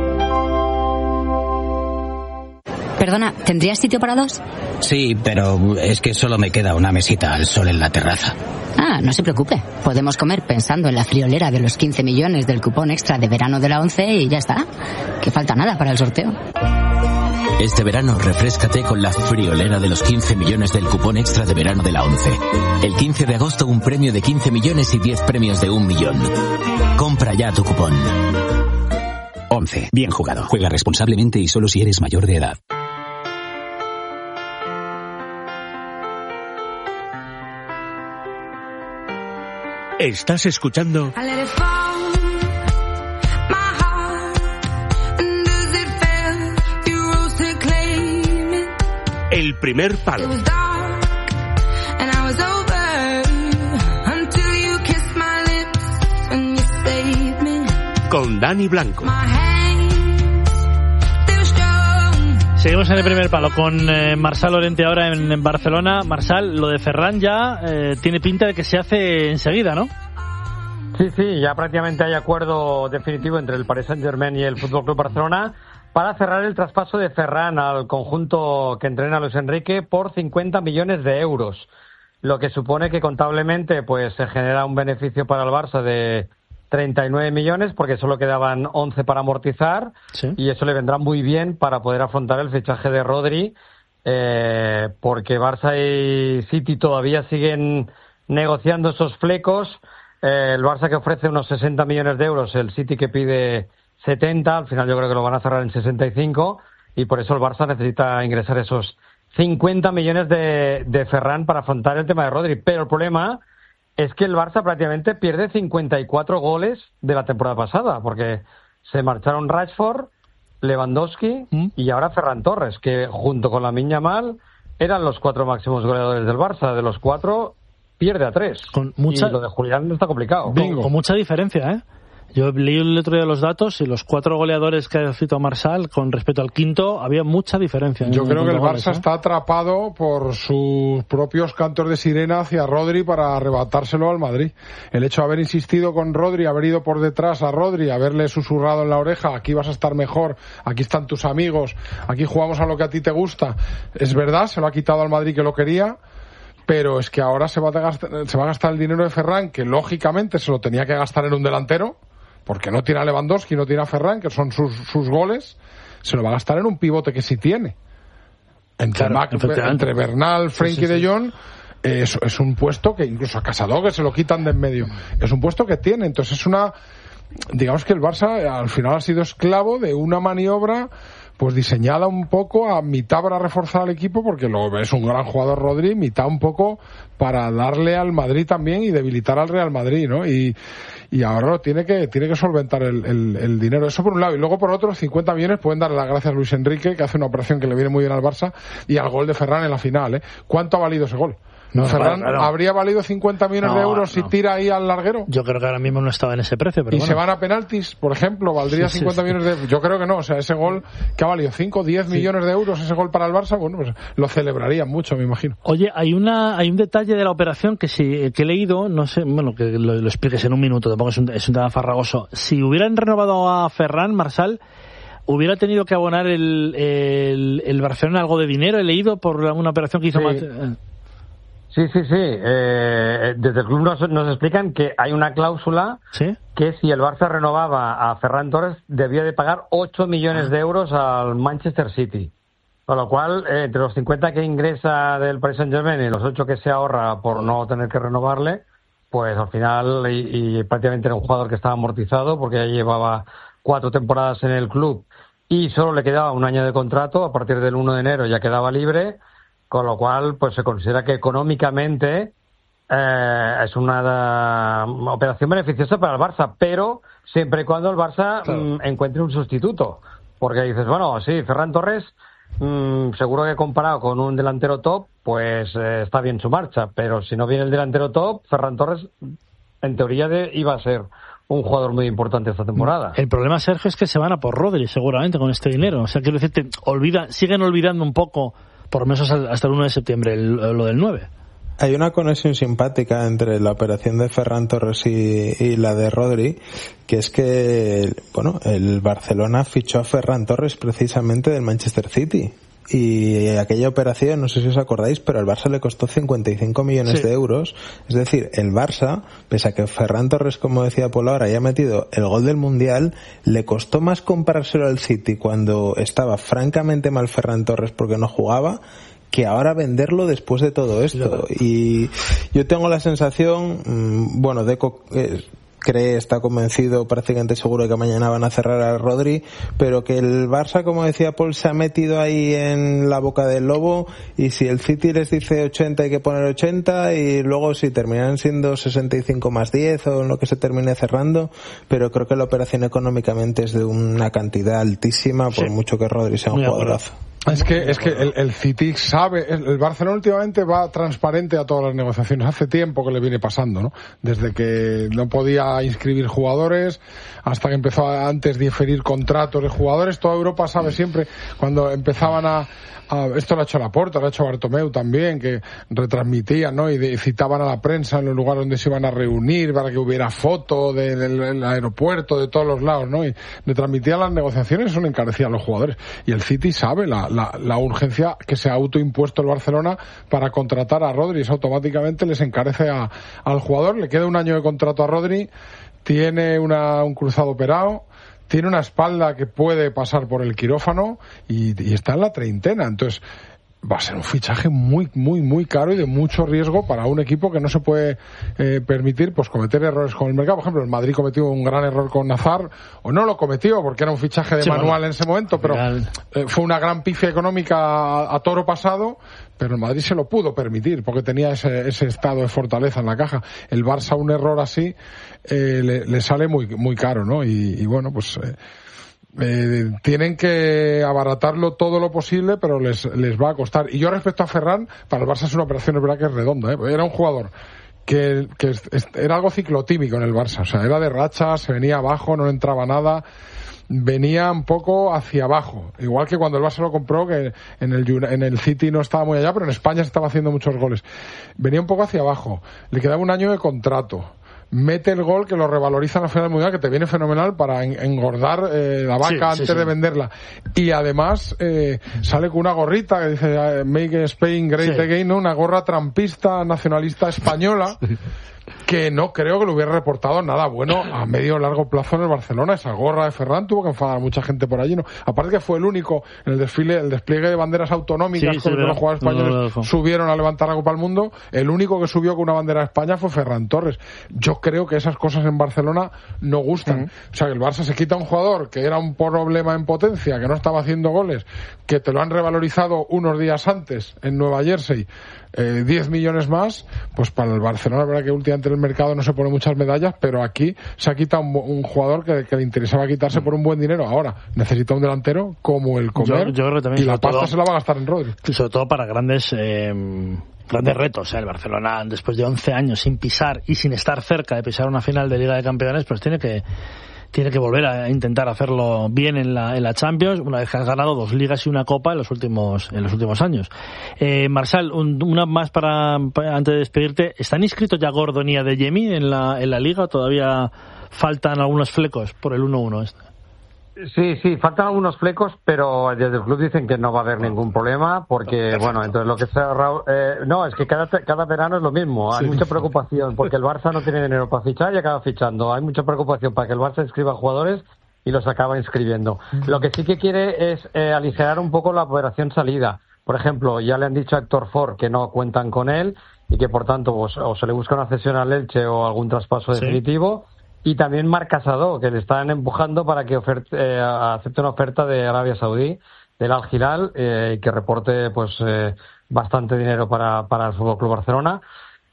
Perdona, ¿tendrías sitio para dos?
Sí, pero es que solo me queda una mesita al sol en la terraza.
Ah, no se preocupe. Podemos comer pensando en la friolera de los quince millones del cupón extra de verano de la ONCE y ya está. Que falta nada para el sorteo.
Este verano refréscate con la friolera de los quince millones del cupón extra de verano de la ONCE. El quince de agosto un premio de quince millones y diez premios de un millón. Compra ya tu cupón.
ONCE. Bien jugado. Juega responsablemente y solo si eres mayor de edad.
Estás escuchando El primer palo. Con Dani Blanco.
Seguimos en el primer palo con eh, Marçal Lorente ahora en, en Barcelona. Marçal, lo de Ferran ya eh, tiene pinta de que se hace enseguida, ¿no?
Sí, sí, ya prácticamente hay acuerdo definitivo entre el Paris Saint-Germain y el F C Barcelona para cerrar el traspaso de Ferran al conjunto que entrena Luis Enrique por cincuenta millones de euros, lo que supone que contablemente pues se genera un beneficio para el Barça de treinta y nueve millones porque solo quedaban once para amortizar, sí. Y eso le vendrá muy bien para poder afrontar el fichaje de Rodri, eh, porque Barça y City todavía siguen negociando esos flecos. Eh, el Barça que ofrece unos sesenta millones de euros, el City que pide setenta, al final yo creo que lo van a cerrar en sesenta y cinco y por eso el Barça necesita ingresar esos cincuenta millones de, de Ferran para afrontar el tema de Rodri. Pero el problema es que el Barça prácticamente pierde cincuenta y cuatro goles de la temporada pasada, porque se marcharon Rashford, Lewandowski ¿Mm? y ahora Ferran Torres, que junto con Lamine Yamal eran los cuatro máximos goleadores del Barça. De los cuatro, pierde a tres.
Con mucha...
Y lo de Julián está complicado.
Con, con mucha diferencia, ¿eh? Yo leí el otro día los datos y los cuatro goleadores que ha citado Marçal con respecto al quinto había mucha diferencia.
Yo creo que el
goles,
Barça
¿eh?
está atrapado por sus propios cantos de sirena hacia Rodri para arrebatárselo al Madrid. El hecho de haber insistido con Rodri, haber ido por detrás a Rodri, haberle susurrado en la oreja, aquí vas a estar mejor, aquí están tus amigos, aquí jugamos a lo que a ti te gusta. Es verdad, se lo ha quitado al Madrid que lo quería, pero es que ahora se va a gastar, se va a gastar el dinero de Ferran, que lógicamente se lo tenía que gastar en un delantero, porque no tiene a Lewandowski, no tiene a Ferran, que son sus, sus goles, se lo va a gastar en un pivote que sí tiene. Entre,
claro,
Mac, entre Bernal, Frenkie sí, sí, sí. de Jong, eh, es, es un puesto que incluso a Casado, que se lo quitan de en medio, es un puesto que tiene. Entonces es una... Digamos que el Barça al final ha sido esclavo de una maniobra pues diseñada un poco a mitad para reforzar al equipo, porque lo, es un gran jugador Rodri, mitad un poco para darle al Madrid también y debilitar al Real Madrid, ¿no? Y, y ahora lo tiene que tiene que solventar el, el, el dinero. Eso por un lado. Y luego por otro, cincuenta millones pueden darle las gracias a Luis Enrique, que hace una operación que le viene muy bien al Barça, y al gol de Ferran en la final, ¿eh? ¿Cuánto ha valido ese gol? No, Ferran,
claro.
¿habría valido cincuenta millones
no,
de euros si
no.
tira ahí al larguero?
Yo creo que ahora mismo no estaba en ese precio, pero
¿Y
bueno.
se van a penaltis, por ejemplo? ¿Valdría sí, cincuenta sí, millones de euros? Yo creo que no. O sea, ese gol que ha valido cinco, diez sí. millones de euros, ese gol para el Barça, bueno, pues lo celebrarían mucho, me imagino.
Oye, hay una hay un detalle de la operación que si que he leído, no sé, bueno, que lo, lo expliques en un minuto, tampoco es un, es un tema farragoso. Si hubieran renovado a Ferran, Marsal, hubiera tenido que abonar el, el, el Barcelona algo de dinero, he leído, por una operación que hizo
sí.
más...
Sí, sí, sí. Eh, desde el club nos, nos explican que hay una cláusula
¿Sí?
que si el Barça renovaba a Ferran Torres debía de pagar ocho millones de euros al Manchester City. Con lo cual, eh, entre los cincuenta que ingresa del Paris Saint-Germain y los ocho que se ahorra por no tener que renovarle, pues al final, y, y prácticamente era un jugador que estaba amortizado porque ya llevaba cuatro temporadas en el club y solo le quedaba un año de contrato, a partir del uno de enero ya quedaba libre. Con lo cual, pues se considera que económicamente eh, es una uh, operación beneficiosa para el Barça, pero siempre y cuando el Barça claro. mm, encuentre un sustituto. Porque dices, bueno, sí, Ferran Torres, mm, seguro que comparado con un delantero top, pues eh, está bien su marcha. Pero si no viene el delantero top, Ferran Torres, en teoría, de, iba a ser un jugador muy importante esta temporada.
El problema, Sergio, es que se van a por Rodri, seguramente, con este dinero. O sea, quiero decirte, olvida, siguen olvidando un poco... por lo menos hasta el uno de septiembre, el, lo del nueve.
Hay una conexión simpática entre la operación de Ferran Torres y, y la de Rodri, que es que, bueno, el Barcelona fichó a Ferran Torres precisamente del Manchester City. Y aquella operación, no sé si os acordáis, pero al Barça le costó cincuenta y cinco millones sí. de euros. Es decir, el Barça, pese a que Ferran Torres, como decía Paul ahora, haya metido el gol del Mundial, le costó más comprárselo al City cuando estaba francamente mal Ferran Torres porque no jugaba, que ahora venderlo después de todo esto. Y yo tengo la sensación, bueno, Deco eh, cree, está convencido, prácticamente seguro de que mañana van a cerrar a Rodri, pero que el Barça, como decía Paul, se ha metido ahí en la boca del lobo, y si el City les dice ochenta hay que poner ochenta, y luego si terminan siendo sesenta y cinco más diez o en lo que se termine cerrando, pero creo que la operación económicamente es de una cantidad altísima, por sí. mucho que Rodri sea un jugadorazo.
Es que es que el, el City sabe, el, el Barcelona últimamente va transparente a todas las negociaciones. Hace tiempo que le viene pasando, ¿no? Desde que no podía inscribir jugadores hasta que empezó a antes diferir contratos de jugadores. Toda Europa sabe siempre cuando empezaban a, a esto lo ha hecho Laporta, lo ha hecho Bartomeu también, que retransmitían, ¿no? Y, de, y citaban a la prensa en los lugares donde se iban a reunir para que hubiera foto de, del, del aeropuerto, de todos los lados, ¿no? Y retransmitían las negociaciones, eso le encarecía a los jugadores. Y el City sabe la La, la urgencia que se ha autoimpuesto el Barcelona para contratar a Rodri. Eso automáticamente les encarece a, al jugador. Le queda un año de contrato a Rodri, tiene una, un cruzado operado, tiene una espalda que puede pasar por el quirófano y, y está en la treintena. Entonces va a ser un fichaje muy, muy, muy caro y de mucho riesgo para un equipo que no se puede eh, permitir pues cometer errores con el mercado. Por ejemplo, el Madrid cometió un gran error con Nazar, o no lo cometió porque era un fichaje de sí, manual bueno, en ese momento, pero eh, fue una gran pifia económica a, a toro pasado, pero el Madrid se lo pudo permitir porque tenía ese, ese estado de fortaleza en la caja. El Barça, un error así eh, le, le sale muy, muy caro, ¿no? Y, y bueno, pues... Eh, Eh, tienen que abaratarlo todo lo posible, pero les, les va a costar. Y yo respecto a Ferran, para el Barça es una operación, es verdad que es redonda, ¿eh? Era un jugador que, que es, es, era algo ciclotímico en el Barça, o sea, era de racha, se venía abajo, no entraba nada, venía un poco hacia abajo, igual que cuando el Barça lo compró, que en el, en el City no estaba muy allá, pero en España se estaba haciendo muchos goles. Venía un poco hacia abajo, le quedaba un año de contrato, mete el gol que lo revaloriza en la final del mundial, que te viene fenomenal para engordar eh, la vaca sí, antes sí, sí. de venderla, y además eh, sale con una gorrita que dice Make Spain Great sí. Again, ¿no? Una gorra trampista nacionalista española que no creo que le hubiera reportado nada bueno a medio o largo plazo en el Barcelona. Esa gorra de Ferran tuvo que enfadar a mucha gente por allí, ¿no? Aparte que fue el único en el desfile, el despliegue de banderas autonómicas sí, con sí, los jugadores españoles no, no, no. subieron a levantar la Copa del Mundo. El único que subió con una bandera de España fue Ferran Torres. Yo creo que esas cosas en Barcelona no gustan. Uh-huh. O sea, que el Barça se quita a un jugador que era un problema en potencia, que no estaba haciendo goles, que te lo han revalorizado unos días antes en Nueva Jersey, eh, diez millones más, pues para el Barcelona, la verdad que últimamente en el mercado no se pone muchas medallas, pero aquí se ha quitado un, un jugador que, que le interesaba quitarse por un buen dinero. Ahora necesita un delantero como el Comer,
yo, yo creo que también,
y la pasta
todo,
se la va a gastar en Rodri.
Sobre todo para grandes eh, grandes retos, ¿eh? El Barcelona, después de once años sin pisar y sin estar cerca de pisar una final de Liga de Campeones, pues tiene que tiene que volver a intentar hacerlo bien en la, en la Champions, una vez que has ganado dos ligas y una copa en los últimos en los últimos años. Eh, Marçal, un, una más para, para antes de despedirte. ¿Están inscritos ya Gordon y Adeyemi en la en la liga? ¿Todavía faltan algunos flecos por el uno uno este?
Sí, sí, faltan algunos flecos, pero desde el club dicen que no va a haber ningún problema, porque, bueno, entonces lo que se ha ahorrado... Eh, no, es que cada, cada verano es lo mismo, hay sí. mucha preocupación, porque el Barça no tiene dinero para fichar y acaba fichando. Hay mucha preocupación para que el Barça inscriba jugadores y los acaba inscribiendo. Lo que sí que quiere es eh, aligerar un poco la operación salida. Por ejemplo, ya le han dicho a Héctor Ford que no cuentan con él y que, por tanto, pues, o se le busca una cesión al Elche o algún traspaso sí. definitivo. Y también Marc Casado, que le están empujando para que oferte, eh, acepte una oferta de Arabia Saudí, del Al Hilal, eh, que reporte pues eh, bastante dinero para, para el F C Barcelona.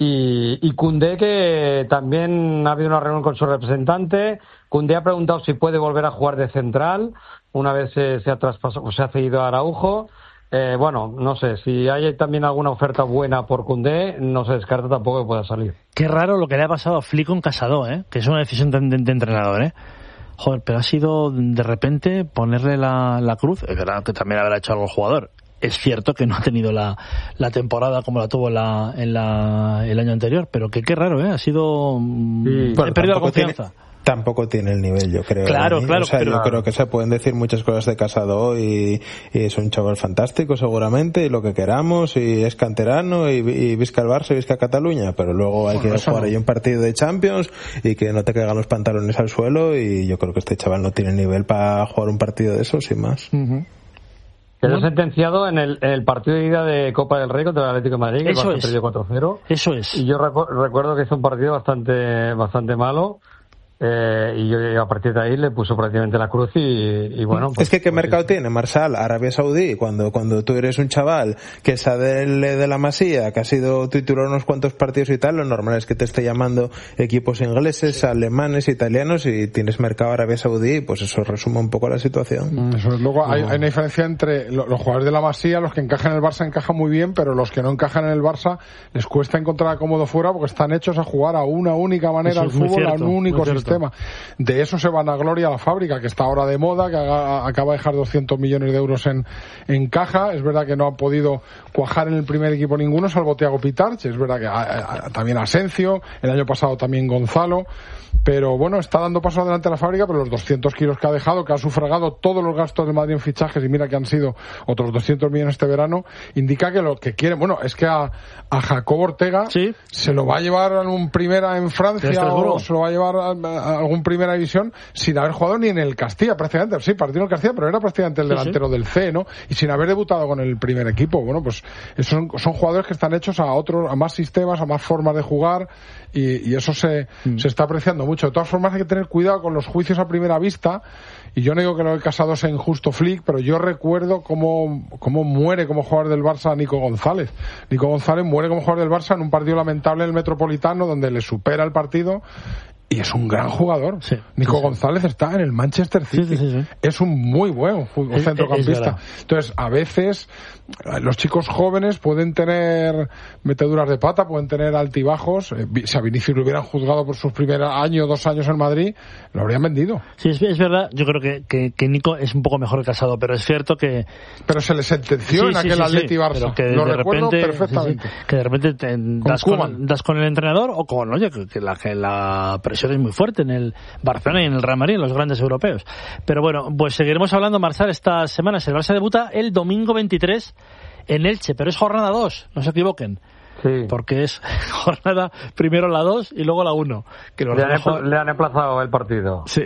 Y, y Koundé, que también ha habido una reunión con su representante. Koundé ha preguntado si puede volver a jugar de central, una vez se, se ha traspasado, o se ha cedido a Araujo. Eh, bueno, no sé, si hay también alguna oferta buena por Koundé, no se descarta tampoco que pueda salir.
Qué raro lo que le ha pasado a Flick con Casado, ¿eh? Que es una decisión de, de, de entrenador, ¿eh? Joder, pero ha sido de repente ponerle la, la cruz. Es verdad que también habrá hecho algo el jugador. Es cierto que no ha tenido la, la temporada como la tuvo la, en la, el año anterior, pero que qué raro, ¿eh? Ha sido... Sí. He perdido la confianza.
Tiene... Tampoco tiene el nivel, yo creo.
Claro,
¿eh?
claro.
O sea,
pero...
yo creo que se pueden decir muchas cosas de Casado y, y es un chaval fantástico seguramente y lo que queramos y es canterano y, y visca el Barça y visca Cataluña, pero luego hay bueno, que jugar no. ahí un partido de Champions y que no te caigan los pantalones al suelo y yo creo que este chaval no tiene nivel para jugar un partido de eso, sin más.
Uh-huh. Quedó sentenciado en el, en el partido de ida de Copa del Rey contra el Atlético de Madrid, que el Barça perdió cuatro cero.
Eso es.
Y yo recu- recuerdo que hizo un partido bastante bastante malo. Eh, y yo a partir de ahí le puso prácticamente la cruz y, y bueno pues,
es que qué
pues,
mercado
sí.
tiene Marçal, Arabia Saudí, cuando cuando tú eres un chaval que sale de, de la Masía, que ha sido titular unos cuantos partidos y tal, lo normal es que te esté llamando equipos ingleses, sí. alemanes, italianos y tienes mercado Arabia Saudí, pues eso resume un poco la situación.
Eso es. Luego hay, hay una diferencia entre los jugadores de la Masía, los que encajan en el Barça encajan muy bien, pero los que no encajan en el Barça les cuesta encontrar cómodo fuera porque están hechos a jugar a una única manera al fútbol, cierto, a un único sistema. De eso se van a gloria la fábrica, que está ahora de moda, que haga, acaba de dejar doscientos millones de euros en, en caja. Es verdad que no ha podido cuajar en el primer equipo ninguno, salvo Thiago Pitarch. Es verdad que a, a, también Asencio, el año pasado también Gonzalo. Pero bueno, está dando paso adelante la fábrica, pero los doscientos kilos que ha dejado, que ha sufragado todos los gastos de Madrid en fichajes, y mira que han sido otros doscientos millones este verano, indica que lo que quieren, bueno, es que a, a Jacob Ortega ¿sí? se lo va a llevar a un primera en Francia o se lo va a llevar a, a algún primera división sin haber jugado ni en el Castilla, prácticamente. Sí, partido en el Castilla, pero era prácticamente el sí, delantero sí. del C, ¿no? Y sin haber debutado con el primer equipo. Bueno, pues son, son jugadores que están hechos a otros, a más sistemas, a más formas de jugar, y, y eso se, mm. se está apreciando mucho. De todas formas hay que tener cuidado con los juicios a primera vista, y yo no digo que lo he Casado sea injusto Flick, pero yo recuerdo cómo, cómo muere como jugador del Barça Nico González. Nico González muere como jugador del Barça en un partido lamentable en el Metropolitano, donde le supera el partido. Y es un gran jugador. Sí, Nico sí, González sí. está en el Manchester City. Sí, sí, sí. Es un muy buen es, centrocampista. Es Entonces, a veces, los chicos jóvenes pueden tener meteduras de pata, pueden tener altibajos. Si a Vinicius lo hubieran juzgado por sus primeros año, dos años en Madrid, lo habrían vendido.
Sí, es, es verdad. Yo creo que, que, que Nico es un poco mejor Casado, pero es cierto que...
Pero se le sentenció sí, en aquel sí, sí, Atleti sí, Barça.
Que
lo
de
recuerdo
repente,
perfectamente.
Sí, sí, que de repente te das, con, das con el entrenador o con, oye, que la, que la presión es muy fuerte en el Barcelona y en el Real Madrid, en los grandes europeos. Pero bueno, pues seguiremos hablando, Marçal, estas semanas. El Barça debuta el domingo veintitrés en Elche, pero es jornada dos, no se equivoquen.
Sí.
Porque es jornada primero la dos y luego la uno. Que
le, han empl- le han emplazado el partido.
Sí.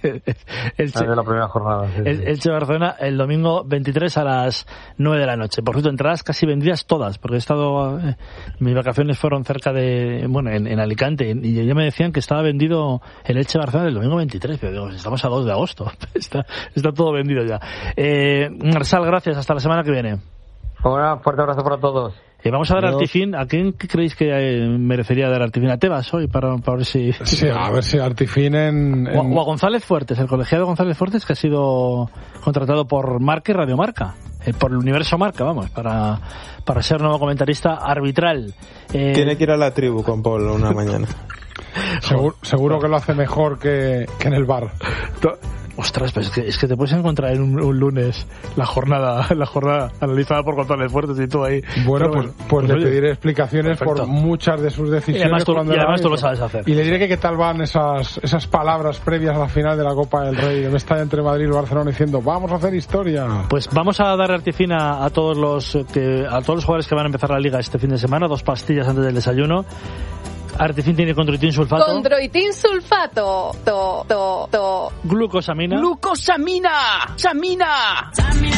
Elche, de la primera jornada. Sí,
el,
sí.
Elche Barcelona el domingo veintitrés a las nueve de la noche. Por cierto, entradas casi vendidas todas, porque he estado... Eh, mis vacaciones fueron cerca de... Bueno, en, en Alicante, y ya me decían que estaba vendido el Elche Barcelona el domingo veintitrés, pero digo, estamos a dos de agosto. está, está todo vendido ya. Eh, Marçal, gracias. Hasta la semana que viene.
Un fuerte abrazo para todos.
Eh, vamos a dar Artifin. ¿A quién creéis que eh, merecería dar Artifin? ¿A Tebas hoy? Para, para ver si...
Sí, a ver si Artifin en... en...
O, o a González Fuertes, el colegiado González Fuertes, que ha sido contratado por Marca y Radio Marca. eh, por el universo marca, vamos, para, para ser nuevo comentarista arbitral. Eh,
Tiene que ir a la tribu con Pablo una mañana.
Seguro, seguro que lo hace mejor que, que en el bar.
Ostras, pues es que, es que te puedes encontrar en un, un lunes la jornada la jornada analizada por González Fuertes y tú ahí.
Bueno, pues, pues, pues le pediré explicaciones perfecto. Por muchas de sus decisiones.
Y además tú,
cuando
y además tú lo sabes hacer.
Y le diré que qué tal van esas esas palabras previas a la final de la Copa del Rey, que me está entre Madrid y Barcelona diciendo vamos a hacer historia.
Pues vamos a dar artifina a todos los que, a todos los jugadores que van a empezar la Liga este fin de semana, dos pastillas antes del desayuno. Artifin tiene condroitin sulfato.
Condroitin sulfato. To, to, to.
Glucosamina.
Glucosamina. Samina.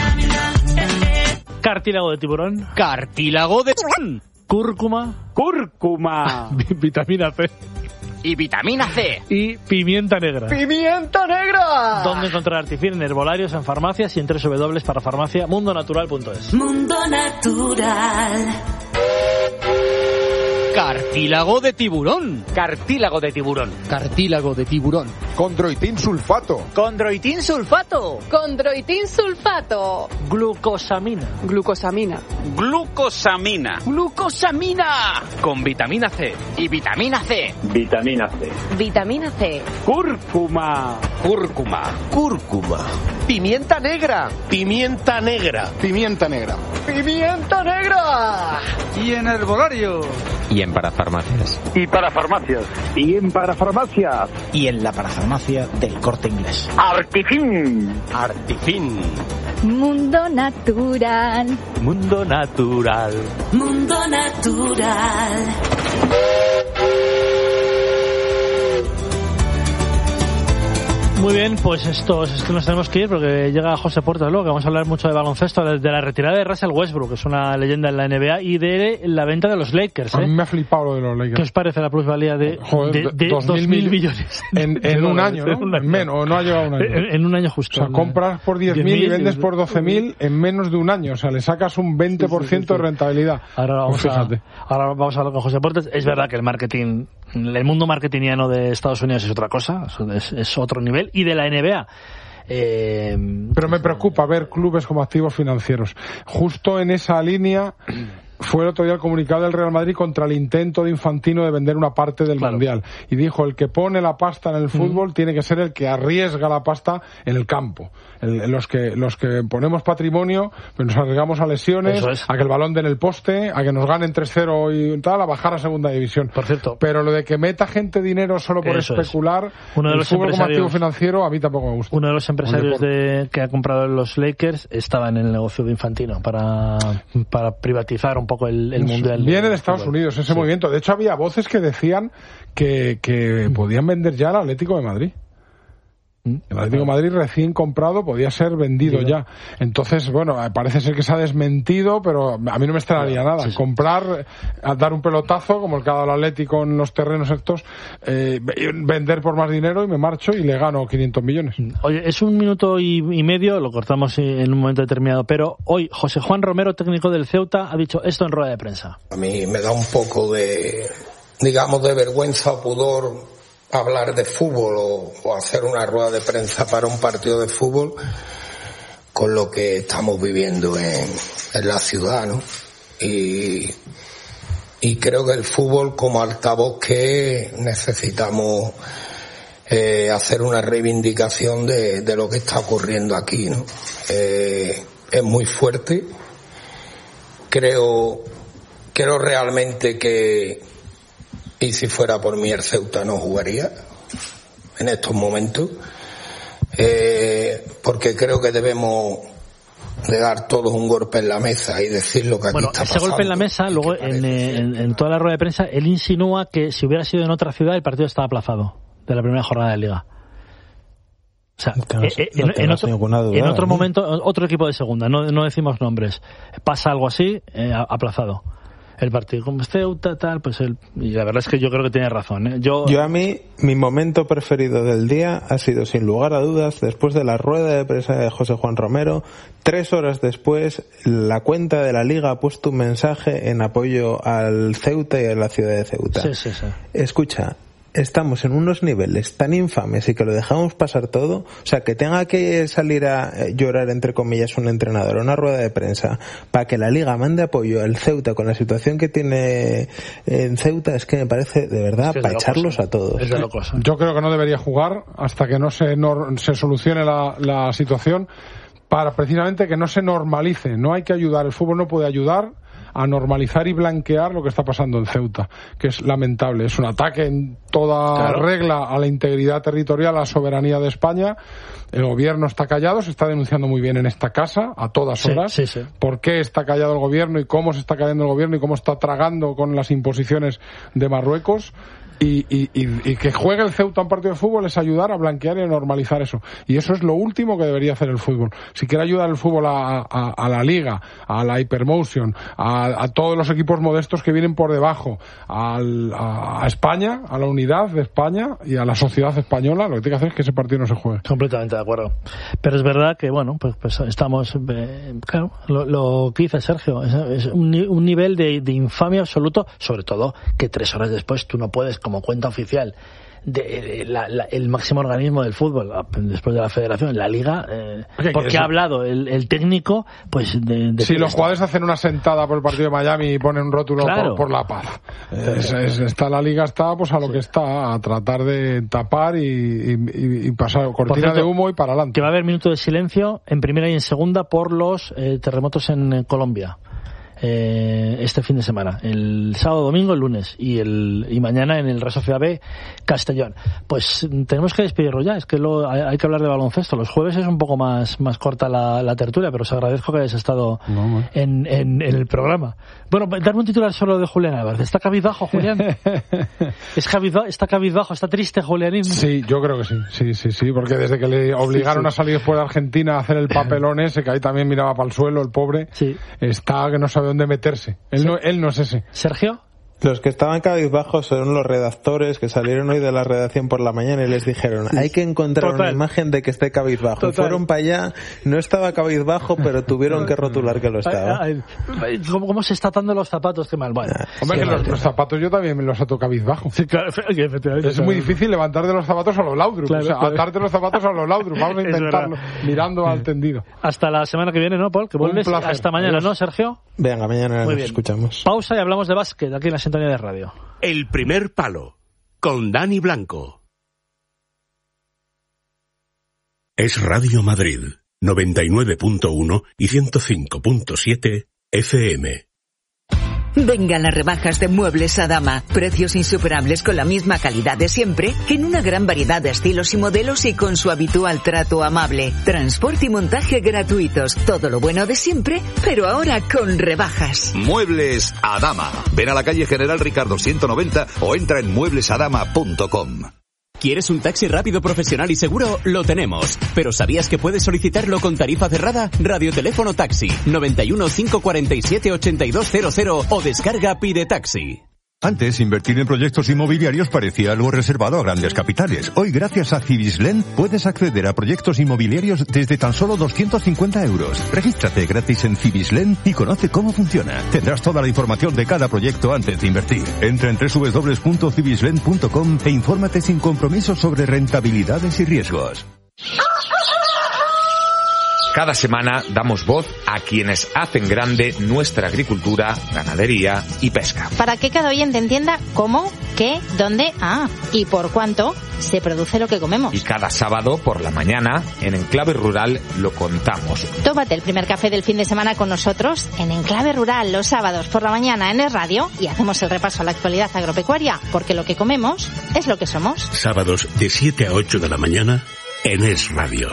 Cartílago de tiburón.
Cartílago de tiburón.
Cúrcuma.
Cúrcuma.
Vitamina C.
Y vitamina C.
Y pimienta negra.
¡Pimienta negra!
¿Dónde encontrar Artifin? En herbolarios, en farmacias y en doble u doble u doble u para farmacia mundo natural punto es.
Mundo Natural.
Cartílago de tiburón. Cartílago de tiburón.
Cartílago de tiburón.
Condroitin sulfato.
Condroitin sulfato.
Condroitin sulfato.
Glucosamina.
Glucosamina.
Glucosamina.
Glucosamina.
Con vitamina C. Y vitamina C.
Vitamina C.
Vitamina C.
Cúrcuma. Cúrcuma.
Cúrcuma.
Pimienta negra.
Pimienta negra.
Pimienta negra.
Pimienta negra.
Y en herbolario.
Y en parafarmacias.
Y para farmacias. Y en parafarmacias.
Y en la parafarmacia del Corte Inglés.
Artifin.
Artifin.
Mundo Natural.
Mundo Natural.
Mundo Natural.
Muy bien, pues estos es que nos tenemos que ir porque llega José Portas luego, que vamos a hablar mucho de baloncesto, de, de la retirada de Russell Westbrook, que es una leyenda en la N B A, y de la venta de los Lakers. ¿eh?
A mí me ha flipado lo de los Lakers.
¿Qué os parece la plusvalía de,
Joder,
de, de dos mil millones?
En, en un año, ¿no?
En un año.
Menos, no ha llevado un año.
En, en un año justo.
O sea, compras por diez mil y vendes por doce mil en menos de un año. O sea, le sacas un veinte por ciento sí, sí, sí, sí. de rentabilidad.
Ahora vamos,
pues
a, ahora vamos a hablar con José Portas. Es verdad que el marketing, el mundo marketingiano de Estados Unidos es otra cosa, es, es otro nivel, y de la N B A. Eh,
Pero me preocupa ver clubes como activos financieros. Justo en esa línea fue el otro día el comunicado del Real Madrid contra el intento de Infantino de vender una parte del claro. Mundial. Y dijo, el que pone la pasta en el fútbol mm. tiene que ser el que arriesga la pasta en el campo. El, los que los que ponemos patrimonio, pues nos arriesgamos a lesiones, es. a que el balón den el poste, a que nos ganen tres cero y tal, a bajar a segunda división.
Por cierto.
Pero lo de que meta gente dinero solo por
Eso
especular,
es. Uno de
el
los
fútbol como activo financiero, a mí tampoco me gusta.
Uno de los empresarios de, que ha comprado los Lakers estaba en el negocio de Infantino para, para privatizar un poco el, el mundo.
Viene de Estados Unidos ese sí. movimiento. De hecho, había voces que decían que, que podían vender ya el Atlético de Madrid. El Atlético de Madrid recién comprado podía ser vendido Digo. ya. Entonces, bueno, parece ser que se ha desmentido, pero a mí no me extrañaría nada. Sí, sí. Comprar, dar un pelotazo, como el que ha dado el Atlético en los terrenos estos, eh, vender por más dinero y me marcho y le gano quinientos millones.
Oye, es un minuto y, y medio, lo cortamos en un momento determinado, pero hoy José Juan Romero, técnico del Ceuta, ha dicho esto en rueda de prensa.
A mí me da un poco de, digamos, de vergüenza o pudor hablar de fútbol o, o hacer una rueda de prensa para un partido de fútbol con lo que estamos viviendo en, en la ciudad, ¿no? Y, y creo que el fútbol como altavoz que necesitamos eh, hacer una reivindicación de, de lo que está ocurriendo aquí, ¿no? Eh, es muy fuerte. Creo, creo realmente que y si fuera por mí el Ceuta no jugaría en estos momentos, eh, porque creo que debemos de dar todos un golpe en la mesa y decir lo que aquí
bueno,
está pasando.
Ese golpe en la mesa, luego en, en, en toda la rueda de prensa, él insinúa que si hubiera sido en otra ciudad el partido estaba aplazado de la primera jornada de Liga. O sea,
no,
eh, eh,
no
en, en, otro,
duda,
en otro
¿no?
momento, otro equipo de segunda, no, no decimos nombres, pasa algo así, eh, aplazado. El partido como Ceuta, tal, pues él, y la verdad es que yo creo que tiene razón, ¿eh? Yo,
yo a mí, mi momento preferido del día ha sido, sin lugar a dudas, después de la rueda de prensa de José Juan Romero, tres horas después, la cuenta de la Liga ha puesto un mensaje en apoyo al Ceuta y a la ciudad de Ceuta.
Sí, sí, sí.
Escucha, estamos en unos niveles tan infames y que lo dejamos pasar todo, o sea, que tenga que salir a llorar, entre comillas, un entrenador a una rueda de prensa para que la Liga mande apoyo al Ceuta con la situación que tiene en Ceuta, es que me parece de verdad es que para echarlos a todos.
Es de locos.
Yo creo que no debería jugar hasta que no se, no, se solucione la, la situación, para precisamente que no se normalice. No hay que ayudar, el fútbol no puede ayudar a normalizar y blanquear lo que está pasando en Ceuta, que es lamentable. Es un ataque en toda claro. regla a la integridad territorial, a la soberanía de España. El gobierno está callado, se está denunciando muy bien en esta casa, a todas horas.
Sí, sí, sí.
¿Por qué está callado el gobierno y cómo se está callando el gobierno y cómo está tragando con las imposiciones de Marruecos? Y, y, y, y que juegue el Ceuta un partido de fútbol es ayudar a blanquear y a normalizar eso. Y eso es lo último que debería hacer el fútbol. Si quiere ayudar el fútbol a, a, a la Liga, a la Hypermotion, a, a todos los equipos modestos que vienen por debajo, al, a, a España, a la unidad de España y a la sociedad española, lo que tiene que hacer es que ese partido no se juegue.
Completamente de acuerdo. Pero es verdad que, bueno, pues, pues estamos, eh, claro, lo, lo que dice Sergio, es, es un, un nivel de, de infamia absoluto, sobre todo que tres horas después tú no puedes, como cuenta oficial de, de la, la, el máximo organismo del fútbol después de la federación, la Liga, eh, porque ha hablado el, el técnico, pues de, de
si los jugadores hacen una sentada por el partido de Miami y ponen un rótulo claro. por, por la paz, es, es, está la Liga está pues a lo sí. que está, a tratar de tapar y, y, y pasar cortina cierto, de humo y para adelante.
Que va a haber minuto de silencio en primera y en segunda por los eh, terremotos en eh, Colombia. Eh, este fin de semana, el sábado, domingo, el lunes y el y mañana en el Real Sociedad B Castellón. Pues tenemos que despedirlo ya, es que lo, hay, hay que hablar de baloncesto. Los jueves es un poco más, más corta la, la tertulia, pero os agradezco que hayáis estado no, en, en, en el programa. Bueno, darme un titular solo de Julián Álvarez. ¿Está cabizbajo, Julián? ¿Es cabizbajo, ¿Está cabizbajo? ¿Está triste, Julianismo?
Sí, yo creo que sí, sí, sí, sí, porque desde que le obligaron sí, sí. a salir fuera de Argentina a hacer el papelón ese, que ahí también miraba para el suelo, el pobre, sí. está que no sabe dónde meterse. Él, sí. no, él no es ese.
¿Sergio?
Los que estaban cabizbajos son los redactores que salieron hoy de la redacción por la mañana y les dijeron hay que encontrar Total. una imagen de que esté cabizbajo. Total. Fueron para allá, no estaba cabizbajo, pero tuvieron que rotular que lo estaba.
Ay, ay, ¿Cómo, ¿Cómo se está atando los zapatos? Qué mal. Bueno,
Hombre, que los, los zapatos yo también me los ato cabizbajo.
Sí, claro, efectivamente.
Es claro. muy difícil levantar de los zapatos a los Laudrup. Claro, o sea, claro. atarte los zapatos a los Laudrup. Vamos a intentarlo mirando al tendido.
Hasta la semana que viene, ¿no, Paul? Que vuelves hasta mañana, Adiós. ¿no, Sergio?
Venga, mañana
Muy
nos
bien.
escuchamos.
Pausa y hablamos de básquet aquí en la sintonía de radio.
El primer palo, con Dani Blanco. Es Radio Madrid, noventa y nueve punto uno y ciento cinco punto siete F M.
Vengan las rebajas de Muebles Adama. Precios insuperables con la misma calidad de siempre, en una gran variedad de estilos y modelos y con su habitual trato amable. Transporte y montaje gratuitos. Todo lo bueno de siempre, pero ahora con rebajas.
Muebles Adama. Ven a la calle General Ricardo ciento noventa o entra en muebles adama punto com.
¿Quieres un taxi rápido, profesional y seguro? Lo tenemos. ¿Pero sabías que puedes solicitarlo con tarifa cerrada? Radioteléfono Taxi noventa y uno, cinco cuarenta y siete, ochenta y dos cero cero o descarga Pide Taxi.
Antes, invertir en proyectos inmobiliarios parecía algo reservado a grandes capitales. Hoy, gracias a Cibislen, puedes acceder a proyectos inmobiliarios desde tan solo doscientos cincuenta euros. Regístrate gratis en Cibislen y conoce cómo funciona. Tendrás toda la información de cada proyecto antes de invertir. Entra en doble u doble u doble u punto cibislen punto com e infórmate sin compromiso sobre rentabilidades y riesgos.
Cada semana damos voz a quienes hacen grande nuestra agricultura, ganadería y pesca.
Para que cada oyente entienda cómo, qué, dónde, ah, y por cuánto se produce lo que comemos.
Y cada sábado por la mañana, en Enclave Rural, lo contamos.
Tómate el primer café del fin de semana con nosotros en Enclave Rural los sábados por la mañana en Es Radio y hacemos el repaso a la actualidad agropecuaria, porque lo que comemos es lo que somos.
Sábados de siete a ocho de la mañana en Es Radio.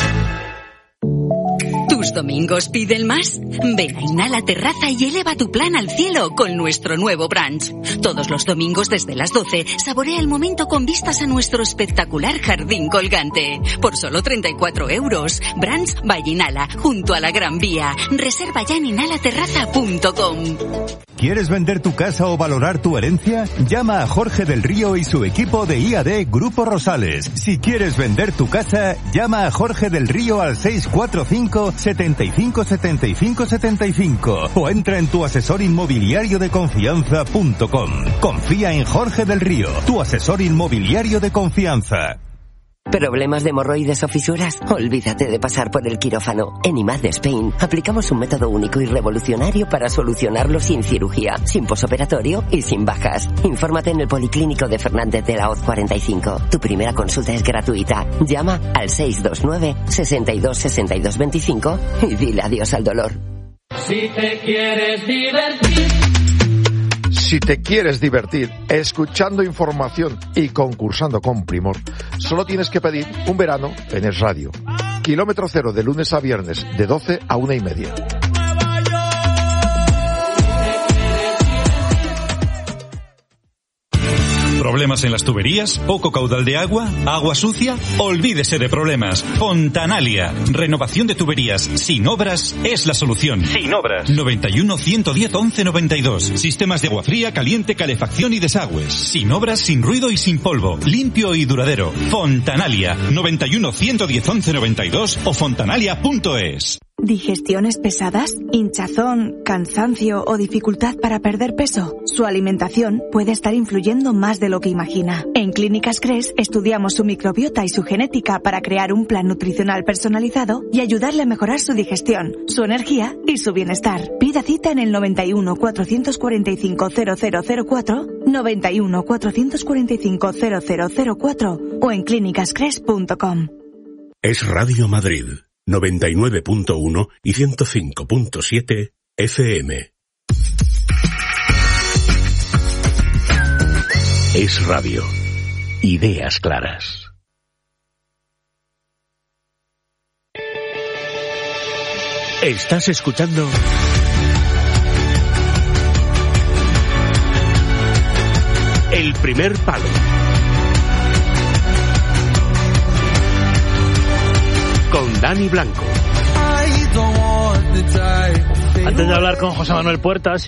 ¿Tus domingos piden más? Ven a Inhala Terraza y eleva tu plan al cielo con nuestro nuevo brunch. Todos los domingos desde las doce, saborea el momento con vistas a nuestro espectacular jardín colgante. Por solo treinta y cuatro euros. Brunch by Inhala, junto a la Gran Vía. Reserva ya en inhala terraza punto com.
¿Quieres vender tu casa o valorar tu herencia? Llama a Jorge del Río y su equipo de I A D Grupo Rosales. Si quieres vender tu casa, llama a Jorge del Río al seis cuatro cinco, setenta y cinco, setenta y cinco, setenta y cinco o entra en tu asesor inmobiliario de confianza punto com. Confía en Jorge del Río, tu asesor inmobiliario de confianza.
¿Problemas de hemorroides o fisuras? Olvídate de pasar por el quirófano. En I M A D Spain aplicamos un método único y revolucionario para solucionarlo sin cirugía, sin posoperatorio y sin bajas. Infórmate en el Policlínico de Fernández de la Hoz cuarenta y cinco. Tu primera consulta es gratuita. Llama al seis dos nueve, sesenta y dos, sesenta y dos veinticinco y dile adiós al dolor.
Si te quieres divertir.
Si te quieres divertir escuchando información y concursando con primor, solo tienes que pedir un verano en Es Radio. Kilómetro cero de lunes a viernes, de doce a una y media.
¿Problemas en las tuberías? ¿Poco caudal de agua? ¿Agua sucia? Olvídese de problemas. Fontanalia. Renovación de tuberías sin obras es la solución. Sin obras. noventa y uno, ciento diez, once noventa y dos. Sistemas de agua fría, caliente, calefacción y desagües. Sin obras, sin ruido y sin polvo. Limpio y duradero. Fontanalia. noventa y uno, ciento diez, once noventa y dos o fontanalia punto es.
¿Digestiones pesadas? ¿Hinchazón, cansancio o dificultad para perder peso? Su alimentación puede estar influyendo más de lo que imagina. En Clínicas Cres estudiamos su microbiota y su genética para crear un plan nutricional personalizado y ayudarle a mejorar su digestión, su energía y su bienestar. Pida cita en el noventa y uno, cuatrocientos cuarenta y cinco, cero cero cero cuatro, noventa y uno, cuatrocientos cuarenta y cinco, cero cero cero cuatro o en clínicas cres punto com.
Es Radio Madrid. noventa y nueve punto uno y ciento cinco punto siete F M. Es Radio. Ideas claras. Estás escuchando El Primer Palo. Con Dani Blanco.
Antes de hablar con José Manuel Puertas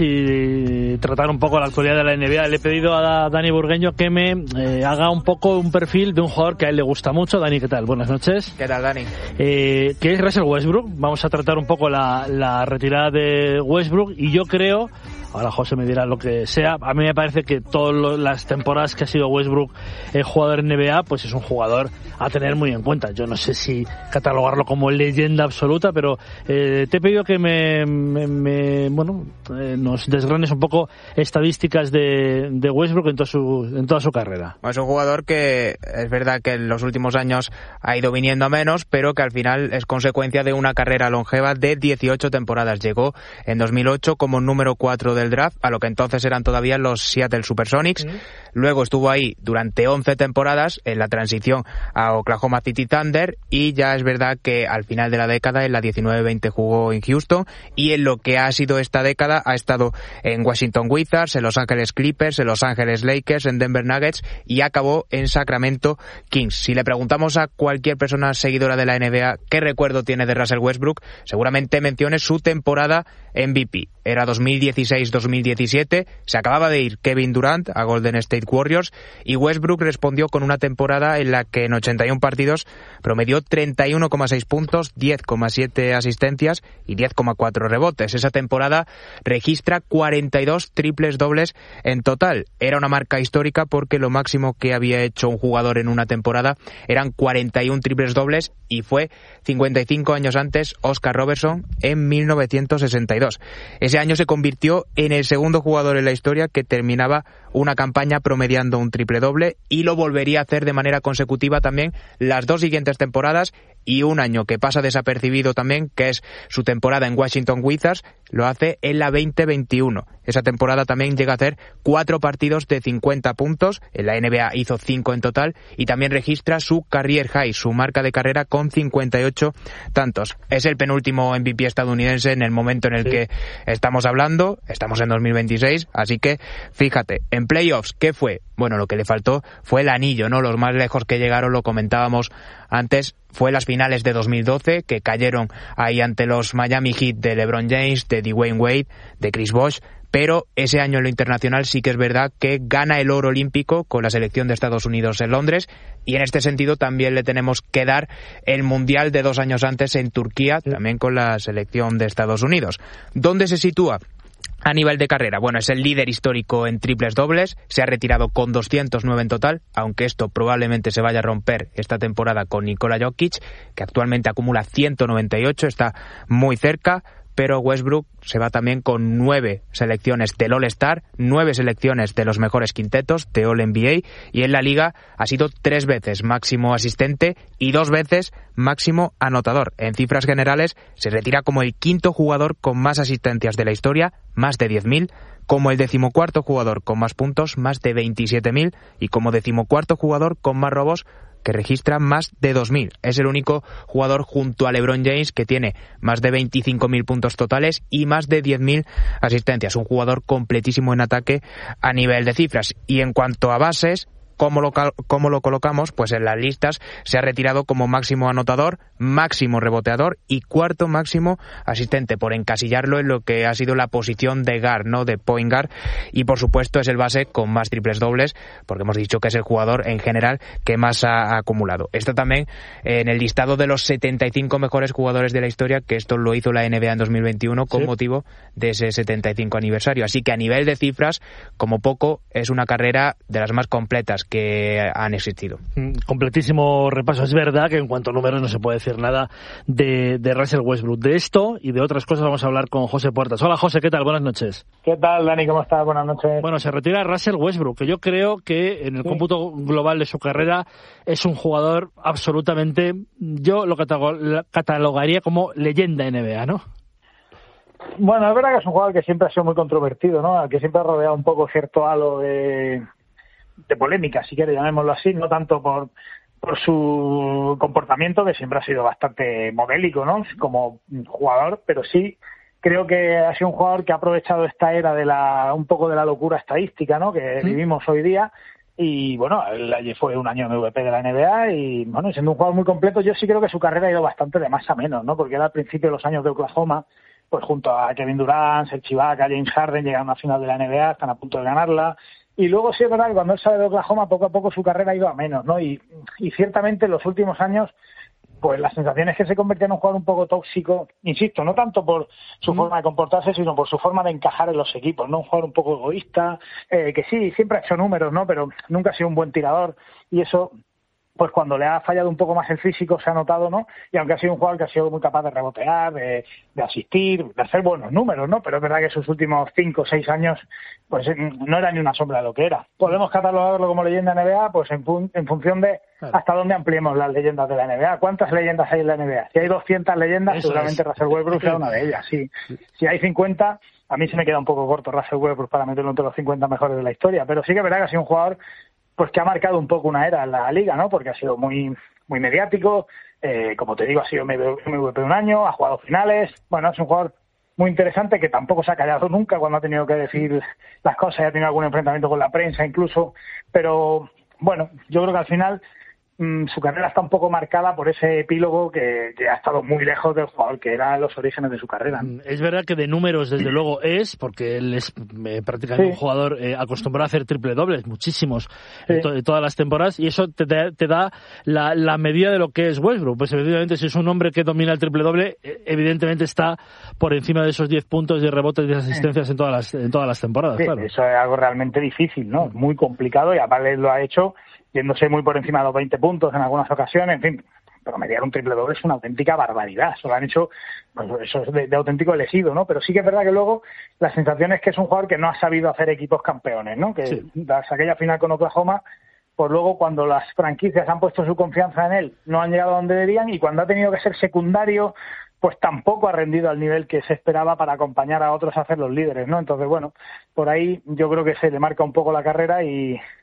y tratar un poco la actualidad de la N B A, le he pedido a Dani Burgueño que me eh, haga un poco un perfil de un jugador que a él le gusta mucho. Dani, ¿qué tal? Buenas noches.
¿Qué tal, Dani?
Eh, que es Russell Westbrook. Vamos a tratar un poco la, la retirada de Westbrook y yo creo... Ahora José me dirá lo que sea. A mí me parece que todas las temporadas que ha sido Westbrook el jugador N B A, pues es un jugador a tener muy en cuenta. Yo no sé si catalogarlo como leyenda absoluta, pero eh, te he pedido que me, me, me bueno, eh, nos desgranes un poco estadísticas de, de Westbrook en, todo su, en toda su carrera.
Es un jugador que es verdad que en los últimos años ha ido viniendo a menos, pero que al final es consecuencia de una carrera longeva de dieciocho temporadas. Llegó en dos mil ocho como número cuatro del draft, a lo que entonces eran todavía los Seattle Supersonics. Mm. Luego estuvo ahí durante once temporadas en la transición a Oklahoma City Thunder y ya es verdad que al final de la década, en la diecinueve veinte, jugó en Houston y en lo que ha sido esta década ha estado en Washington Wizards, en Los Ángeles Clippers, en Los Ángeles Lakers, en Denver Nuggets y acabó en Sacramento Kings. Si le preguntamos a cualquier persona seguidora de la N B A qué recuerdo tiene de Russell Westbrook, seguramente mencione su temporada M V P. Era dos mil dieciséis dos mil diecisiete, se acababa de ir Kevin Durant a Golden State Warriors y Westbrook respondió con una temporada en la que en ochenta y uno partidos promedió treinta y uno coma seis puntos, diez coma siete asistencias y diez coma cuatro rebotes. Esa temporada registra cuarenta y dos triples dobles en total. Era una marca histórica porque lo máximo que había hecho un jugador en una temporada eran cuarenta y uno triples dobles y fue cincuenta y cinco años antes Oscar Robertson en mil novecientos sesenta y dos. Ese año se convirtió en el segundo jugador en la historia que terminaba una campaña promediando un triple doble y lo volvería a hacer de manera consecutiva también las dos siguientes temporadas y un año que pasa desapercibido también, que es su temporada en Washington Wizards, lo hace en la veinte veintiuno. Esa temporada también llega a hacer cuatro partidos de cincuenta puntos, en la N B A hizo cinco en total y también registra su career high, su marca de carrera con cincuenta y ocho tantos. Es el penúltimo M V P estadounidense en el momento en el sí. que estamos hablando, estamos en dos mil veintiséis, así que fíjate, en playoffs, ¿qué fue? bueno, lo que le faltó fue el anillo, ¿no? Los más lejos que llegaron, lo comentábamos antes, fue las finales de dos mil doce, que cayeron ahí ante los Miami Heat de LeBron James, de Dwayne Wade, de Chris Bosh, pero ese año en lo internacional sí que es verdad que gana el oro olímpico con la selección de Estados Unidos en Londres, y en este sentido también le tenemos que dar el Mundial de dos años antes en Turquía, también con la selección de Estados Unidos. ¿Dónde se sitúa a nivel de carrera? Bueno, es el líder histórico en triples dobles, se ha retirado con doscientos nueve en total, aunque esto probablemente se vaya a romper esta temporada con Nikola Jokic, que actualmente acumula ciento noventa y ocho, está muy cerca, pero Westbrook se va también con nueve selecciones del All-Star, nueve selecciones de los mejores quintetos de All N B A, y en la liga ha sido tres veces máximo asistente y dos veces máximo anotador. En cifras generales se retira como el quinto jugador con más asistencias de la historia, más de diez mil, como el decimocuarto jugador con más puntos, más de veintisiete mil, y como decimocuarto jugador con más robos, que registra más de dos mil. Es el único jugador junto a LeBron James que tiene más de veinticinco mil puntos totales y más de diez mil asistencias. Un jugador completísimo en ataque a nivel de cifras. Y en cuanto a bases, ¿Cómo lo, ¿Cómo lo colocamos? Pues en las listas se ha retirado como máximo anotador, máximo reboteador y cuarto máximo asistente, por encasillarlo en lo que ha sido la posición de guard, ¿no? De point guard, y por supuesto es el base con más triples dobles, porque hemos dicho que es el jugador en general que más ha acumulado. Esto también en el listado de los setenta y cinco mejores jugadores de la historia, que esto lo hizo la N B A en dos mil veintiuno con sí. motivo de ese setenta y cinco aniversario. Así que a nivel de cifras, como poco, es una carrera de las más completas que han existido.
Completísimo repaso. Es verdad que en cuanto a números no se puede decir nada de, de Russell Westbrook. De esto y de otras cosas vamos a hablar con José Puertas. Hola José, ¿qué tal? Buenas noches.
¿Qué tal, Dani? ¿Cómo estás? Buenas noches.
Bueno, se retira Russell Westbrook, que yo creo que en el sí. cómputo global de su carrera es un jugador absolutamente, yo lo catalogaría como leyenda N B A, ¿no?
Bueno, es verdad que es un jugador que siempre ha sido muy controvertido, ¿no? Al que siempre ha rodeado un poco cierto halo de... de polémica, si quiere, llamémoslo así, no tanto por por su comportamiento, que siempre ha sido bastante modélico, ¿no? Como jugador, pero sí creo que ha sido un jugador que ha aprovechado esta era de la un poco de la locura estadística, ¿no? Que ¿Sí? vivimos hoy día, y bueno, él fue un año M V P de la N B A y bueno, siendo un jugador muy completo, yo sí creo que su carrera ha ido bastante de más a menos, ¿no? Porque era al principio de los años de Oklahoma, pues junto a Kevin Durant, Serge Ibaka, James Harden, llegaron a la final de la N B A, están a punto de ganarla. Y luego sí es verdad que cuando él sale de Oklahoma, poco a poco su carrera ha ido a menos, ¿no? Y, y ciertamente en los últimos años, pues la sensación es que se convirtió en un jugador un poco tóxico, insisto, no tanto por su mm. forma de comportarse, sino por su forma de encajar en los equipos, ¿no? Un jugador un poco egoísta, eh, que sí, siempre ha hecho números, ¿no? Pero nunca ha sido un buen tirador, y eso... pues cuando le ha fallado un poco más el físico se ha notado, ¿no? Y aunque ha sido un jugador que ha sido muy capaz de rebotear, de, de asistir, de hacer buenos números, ¿no? Pero es verdad que sus últimos cinco o seis años, pues no era ni una sombra de lo que era. ¿Podemos catalogarlo como leyenda N B A? Pues en, fun- en función de hasta dónde ampliemos las leyendas de la N B A. ¿Cuántas leyendas hay en la N B A? Si hay doscientas leyendas, Eso seguramente es. Russell Westbrook sea una de ellas, sí. Si hay cincuenta, a mí se me queda un poco corto Russell Westbrook para meterlo entre los cincuenta mejores de la historia, pero sí que es verdad que ha sido un jugador pues que ha marcado un poco una era en la liga, ¿no? Porque ha sido muy muy mediático, eh, como te digo, ha sido M V P un año, ha jugado finales, bueno, es un jugador muy interesante que tampoco se ha callado nunca cuando ha tenido que decir las cosas, ha tenido algún enfrentamiento con la prensa incluso, pero bueno, yo creo que al final mmm, su carrera está un poco marcada por ese epílogo que, que ha estado muy lejos del jugador que era los orígenes de su carrera, ¿no?
Es verdad que de números desde luego es, porque él es eh, prácticamente sí. un jugador eh, acostumbrado a hacer triple dobles, muchísimos sí. en, to- en todas las temporadas, y eso te, te, te da la, la medida de lo que es Westbrook. Pues evidentemente si es un hombre que domina el triple doble, eh, evidentemente está por encima de esos diez puntos de rebotes y de asistencias sí. en todas las en todas las temporadas.
Sí,
claro.
Eso es algo realmente difícil, ¿no? Muy complicado, y aparte lo ha hecho yéndose muy por encima de los veinte puntos en algunas ocasiones, en fin, promediar un triple doble es una auténtica barbaridad. Eso lo han hecho, pues eso es de, de auténtico elegido, ¿no? Pero sí que es verdad que luego la sensación es que es un jugador que no ha sabido hacer equipos campeones, ¿no? Que sí. tras aquella final con Oklahoma, pues luego cuando las franquicias han puesto su confianza en él, no han llegado a donde deberían, y cuando ha tenido que ser secundario, pues tampoco ha rendido al nivel que se esperaba para acompañar a otros a ser los líderes, ¿no? Entonces, bueno, por ahí yo creo que se le marca un poco la carrera y...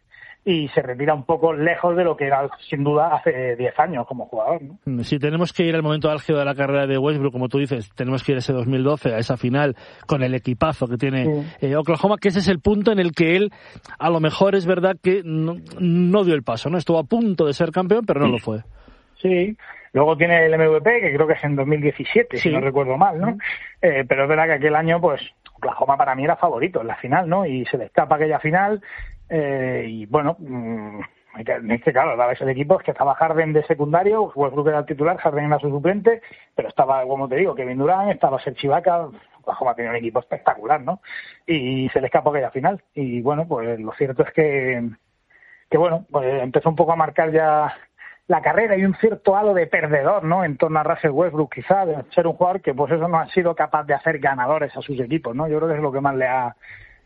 y se retira un poco lejos de lo que era sin duda hace diez años como jugador, ¿no?
Si tenemos que ir al momento álgido de la carrera de Westbrook, como tú dices, tenemos que ir a ese dos mil doce, a esa final con el equipazo que tiene sí. eh, Oklahoma, que ese es el punto en el que él, a lo mejor es verdad que no, no dio el paso, ¿no? Estuvo a punto de ser campeón, pero no sí. lo fue.
Sí, luego tiene el M V P, que creo que es en dos mil diecisiete, sí. si no recuerdo mal, ¿no? Eh, pero es verdad que aquel año, pues, Oklahoma para mí era favorito en la final, ¿no? Y se le escapa aquella final, eh, y bueno, mmm, es que claro, la el equipo es que estaba Harden de secundario, Westbrook era el titular, Harden era su suplente, pero estaba, como te digo, Kevin Durant, estaba Serge Ibaka, Oklahoma tenía un equipo espectacular, ¿no? Y se le escapó aquella final. Y bueno, pues lo cierto es que, que bueno, pues empezó un poco a marcar ya la carrera y un cierto halo de perdedor, ¿no? En torno a Russell Westbrook, quizá, de ser un jugador que pues eso no ha sido capaz de hacer ganadores a sus equipos, ¿no? Yo creo que es lo que más le ha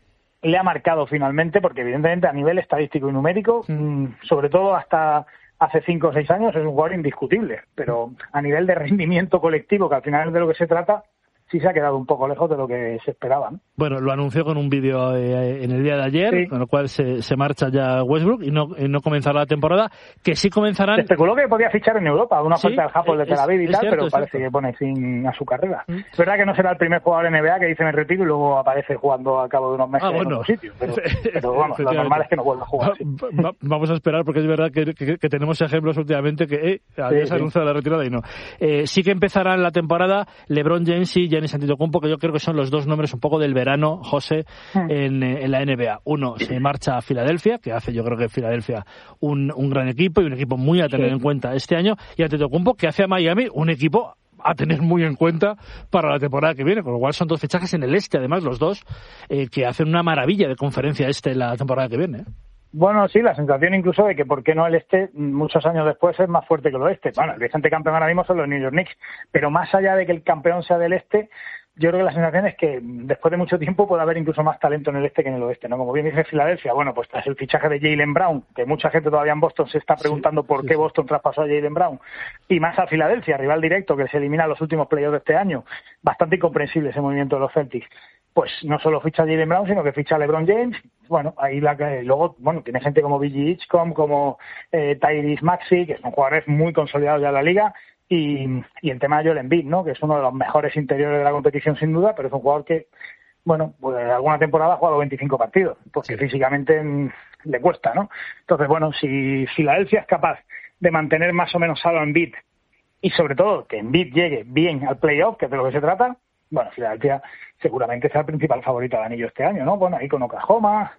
le ha marcado finalmente, porque evidentemente a nivel estadístico y numérico, sí. sobre todo hasta hace cinco o seis años, es un jugador indiscutible, pero a nivel de rendimiento colectivo, que al final es de lo que se trata, sí se ha quedado un poco lejos de lo que se esperaba, ¿no?
Bueno, lo anunció con un vídeo eh, en el día de ayer, sí. con lo cual se, se marcha ya Westbrook y no, y no comenzará la temporada, que sí comenzarán...
Se especuló que podía fichar en Europa, una oferta ¿Sí? del Hapoel de Tel Aviv y tal, cierto, pero parece cierto. que pone fin a su carrera. ¿Mm? Es verdad que no será el primer jugador N B A que dice me retiro y luego aparece jugando al cabo de unos meses ah, bueno. en otro sitio, pero, pero bueno, lo normal es que no vuelva a jugar.
Va, va, vamos a esperar, porque es verdad que, que, que tenemos ejemplos últimamente que eh, había sí, anunciado sí. la retirada y no. Eh, sí que empezarán la temporada LeBron James y Giannis Antetokounmpo, que yo creo que son los dos nombres un poco del verano, José, en, en la N B A. Uno se marcha a Filadelfia, que hace yo creo que Filadelfia un, un gran equipo y un equipo muy a tener sí. en cuenta este año, y Antetokounmpo, que hace a Miami un equipo a tener muy en cuenta para la temporada que viene, con lo cual son dos fichajes en el este, además los dos, eh, que hacen una maravilla de conferencia este la temporada que viene.
Bueno, sí, la sensación incluso de que por qué no el este, muchos años después, es más fuerte que el oeste. Bueno, el vigente campeón ahora mismo son los New York Knicks, pero más allá de que el campeón sea del este, yo creo que la sensación es que después de mucho tiempo puede haber incluso más talento en el este que en el oeste, ¿no? Como bien dice Filadelfia, bueno, pues tras el fichaje de Jaylen Brown, que mucha gente todavía en Boston se está preguntando sí, por sí, qué Boston traspasó a Jaylen Brown, y más a Filadelfia, rival directo que se elimina en los últimos playoffs de este año, bastante incomprensible ese movimiento de los Celtics. Pues no solo ficha a Jaylen Brown, sino que ficha a LeBron James. Bueno, ahí la que luego, bueno, tiene gente como B G Hitchcock, como eh, Tyrese Maxey, que son jugadores muy consolidados ya en la liga. Y, y el tema de Joel Embiid, ¿no? Que es uno de los mejores interiores de la competición sin duda, pero es un jugador que, bueno, pues alguna temporada ha jugado veinticinco partidos, porque sí. físicamente m, le cuesta, ¿no? Entonces, bueno, si Filadelfia es capaz de mantener más o menos sano a Embiid y sobre todo que Embiid llegue bien al playoff, que es de lo que se trata, bueno, Filadelfia seguramente sea el principal favorito al anillo este año, ¿no? Bueno, ahí con Oklahoma...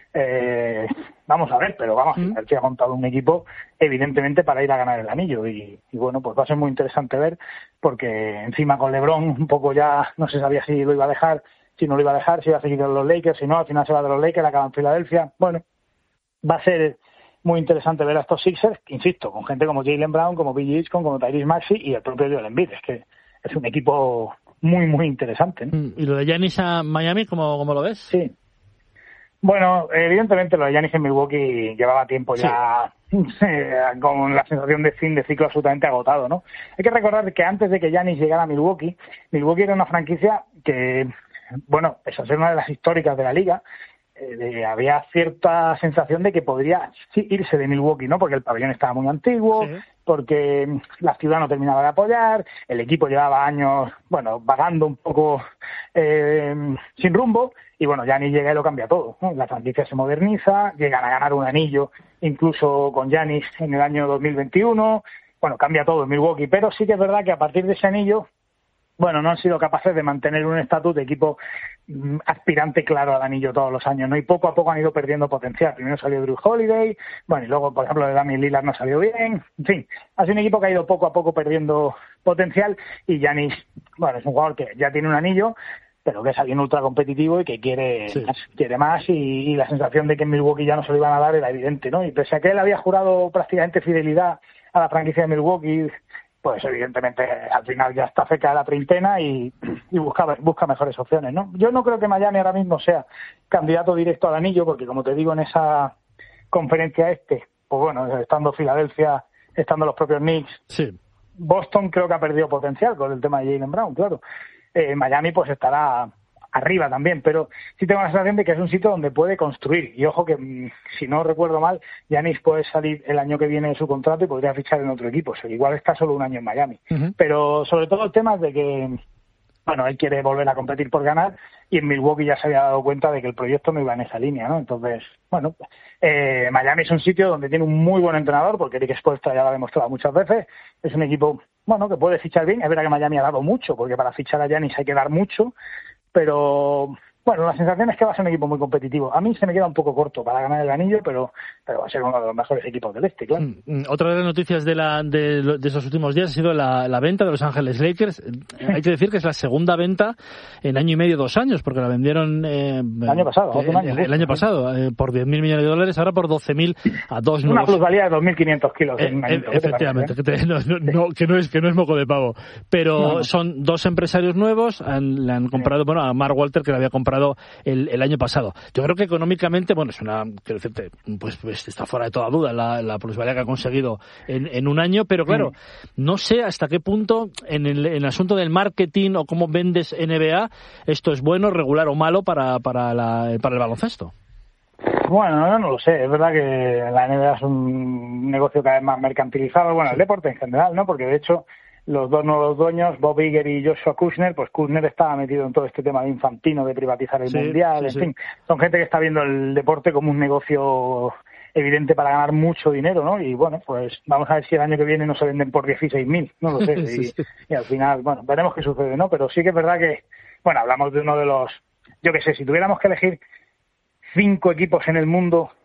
Eh, vamos a ver, pero vamos, mm. el que ha montado un equipo evidentemente para ir a ganar el anillo y, y bueno, pues va a ser muy interesante ver, porque encima con LeBron un poco ya no se sabía si lo iba a dejar, si no lo iba a dejar, si iba a seguir en los Lakers, si no, al final se va de los Lakers, acaba en Filadelfia. Bueno, va a ser muy interesante ver a estos Sixers, insisto, con gente como Jaylen Brown, como B G Hitchcock, como Tyrese Maxey y el propio Joel Embiid. Es que es un equipo muy, muy interesante, ¿no?
¿Y lo de Giannis a Miami, cómo, cómo lo ves?
Sí. Bueno, evidentemente lo de Giannis en Milwaukee llevaba tiempo ya sí. eh, con la sensación de fin de ciclo absolutamente agotado, ¿no? Hay que recordar que antes de que Giannis llegara a Milwaukee, Milwaukee era una franquicia que, bueno, pese a ser una de las históricas de la liga, eh, de, había cierta sensación de que podría sí, irse de Milwaukee, ¿no? Porque el pabellón estaba muy antiguo, sí. porque la ciudad no terminaba de apoyar, el equipo llevaba años, bueno, vagando un poco eh, sin rumbo. Y bueno, Giannis llega y lo cambia todo, ¿no? La franquicia se moderniza, llegan a ganar un anillo incluso con Giannis en el año dos mil veintiuno. Bueno, cambia todo en Milwaukee, pero sí que es verdad que a partir de ese anillo, bueno, no han sido capaces de mantener un estatus de equipo mm, aspirante claro al anillo todos los años, ¿no? Y poco a poco han ido perdiendo potencial. Primero salió Drew Holiday, bueno, y luego, por ejemplo, de Damian Lillard no salió bien. En fin, ha sido un equipo que ha ido poco a poco perdiendo potencial y Giannis, bueno, es un jugador que ya tiene un anillo, pero que es alguien ultra competitivo y que quiere sí. más, quiere más y, y la sensación de que en Milwaukee ya no se lo iban a dar era evidente, ¿no? Y pese a que él había jurado prácticamente fidelidad a la franquicia de Milwaukee, pues evidentemente al final ya está cerca de la treintena y, y busca, busca mejores opciones, ¿no? Yo no creo que Miami ahora mismo sea candidato directo al anillo, porque como te digo, en esa conferencia este, pues bueno, estando Filadelfia, estando los propios Knicks,
sí.
Boston creo que ha perdido potencial con el tema de Jaylen Brown, claro. Eh, Miami pues estará arriba también, pero sí tengo la sensación de que es un sitio donde puede construir. Y ojo que, si no recuerdo mal, Giannis puede salir el año que viene de su contrato y podría fichar en otro equipo. O sea, igual está solo un año en Miami. Uh-huh. Pero sobre todo el tema es de que, bueno, él quiere volver a competir por ganar y en Milwaukee ya se había dado cuenta de que el proyecto no iba en esa línea, ¿no? Entonces, bueno, eh, Miami es un sitio donde tiene un muy buen entrenador, porque Eric Spoelstra ya lo ha demostrado muchas veces. Es un equipo, bueno, que puede fichar bien. Es verdad que Miami ha dado mucho, porque para fichar a Giannis hay que dar mucho. Pero, bueno, la sensación es que va a ser un equipo muy competitivo. A mí se me queda un poco corto para ganar el anillo, pero, pero va a ser uno de los mejores equipos del este, claro.
Mm, otra de las noticias de, la, de, de esos últimos días ha sido la, la venta de Los Ángeles Lakers. Sí. Hay que decir que es la segunda venta en año y medio, dos años, porque la vendieron eh,
el año pasado,
eh,
un año,
el, el año pasado eh, por diez mil millones de dólares, ahora por doce mil a dos
nuevos. Una plusvalía de dos mil quinientos kilos.
Eh, en eh, efectivamente, que, te, no, no, que, no es, que no es moco de pavo. Pero no, no. son dos empresarios nuevos, han, le han comprado, sí. bueno, a Mark Walter, que le había comprado el, el año pasado. Yo creo que económicamente, bueno, es una, quiero decirte, pues, pues está fuera de toda duda la, la plusvalía que ha conseguido en, en un año, pero claro, mm. no sé hasta qué punto en el, en el asunto del marketing o cómo vendes N B A, esto es bueno, regular o malo para, para, la, para el baloncesto.
Bueno, yo no lo sé. Es verdad que la N B A es un negocio cada vez más mercantilizado, bueno, sí. el deporte en general, ¿no? Porque de hecho los dos nuevos dueños, Bob Iger y Joshua Kushner, pues Kushner estaba metido en todo este tema de Infantino, de privatizar el sí, mundial, sí, en sí. fin. Son gente que está viendo el deporte como un negocio evidente para ganar mucho dinero, ¿no? Y bueno, pues vamos a ver si el año que viene no se venden por dieciséis mil, no lo sé. sí, y, sí. y al final, bueno, veremos qué sucede, ¿no? Pero sí que es verdad que, bueno, hablamos de uno de los, yo qué sé, si tuviéramos que elegir cinco equipos en el mundo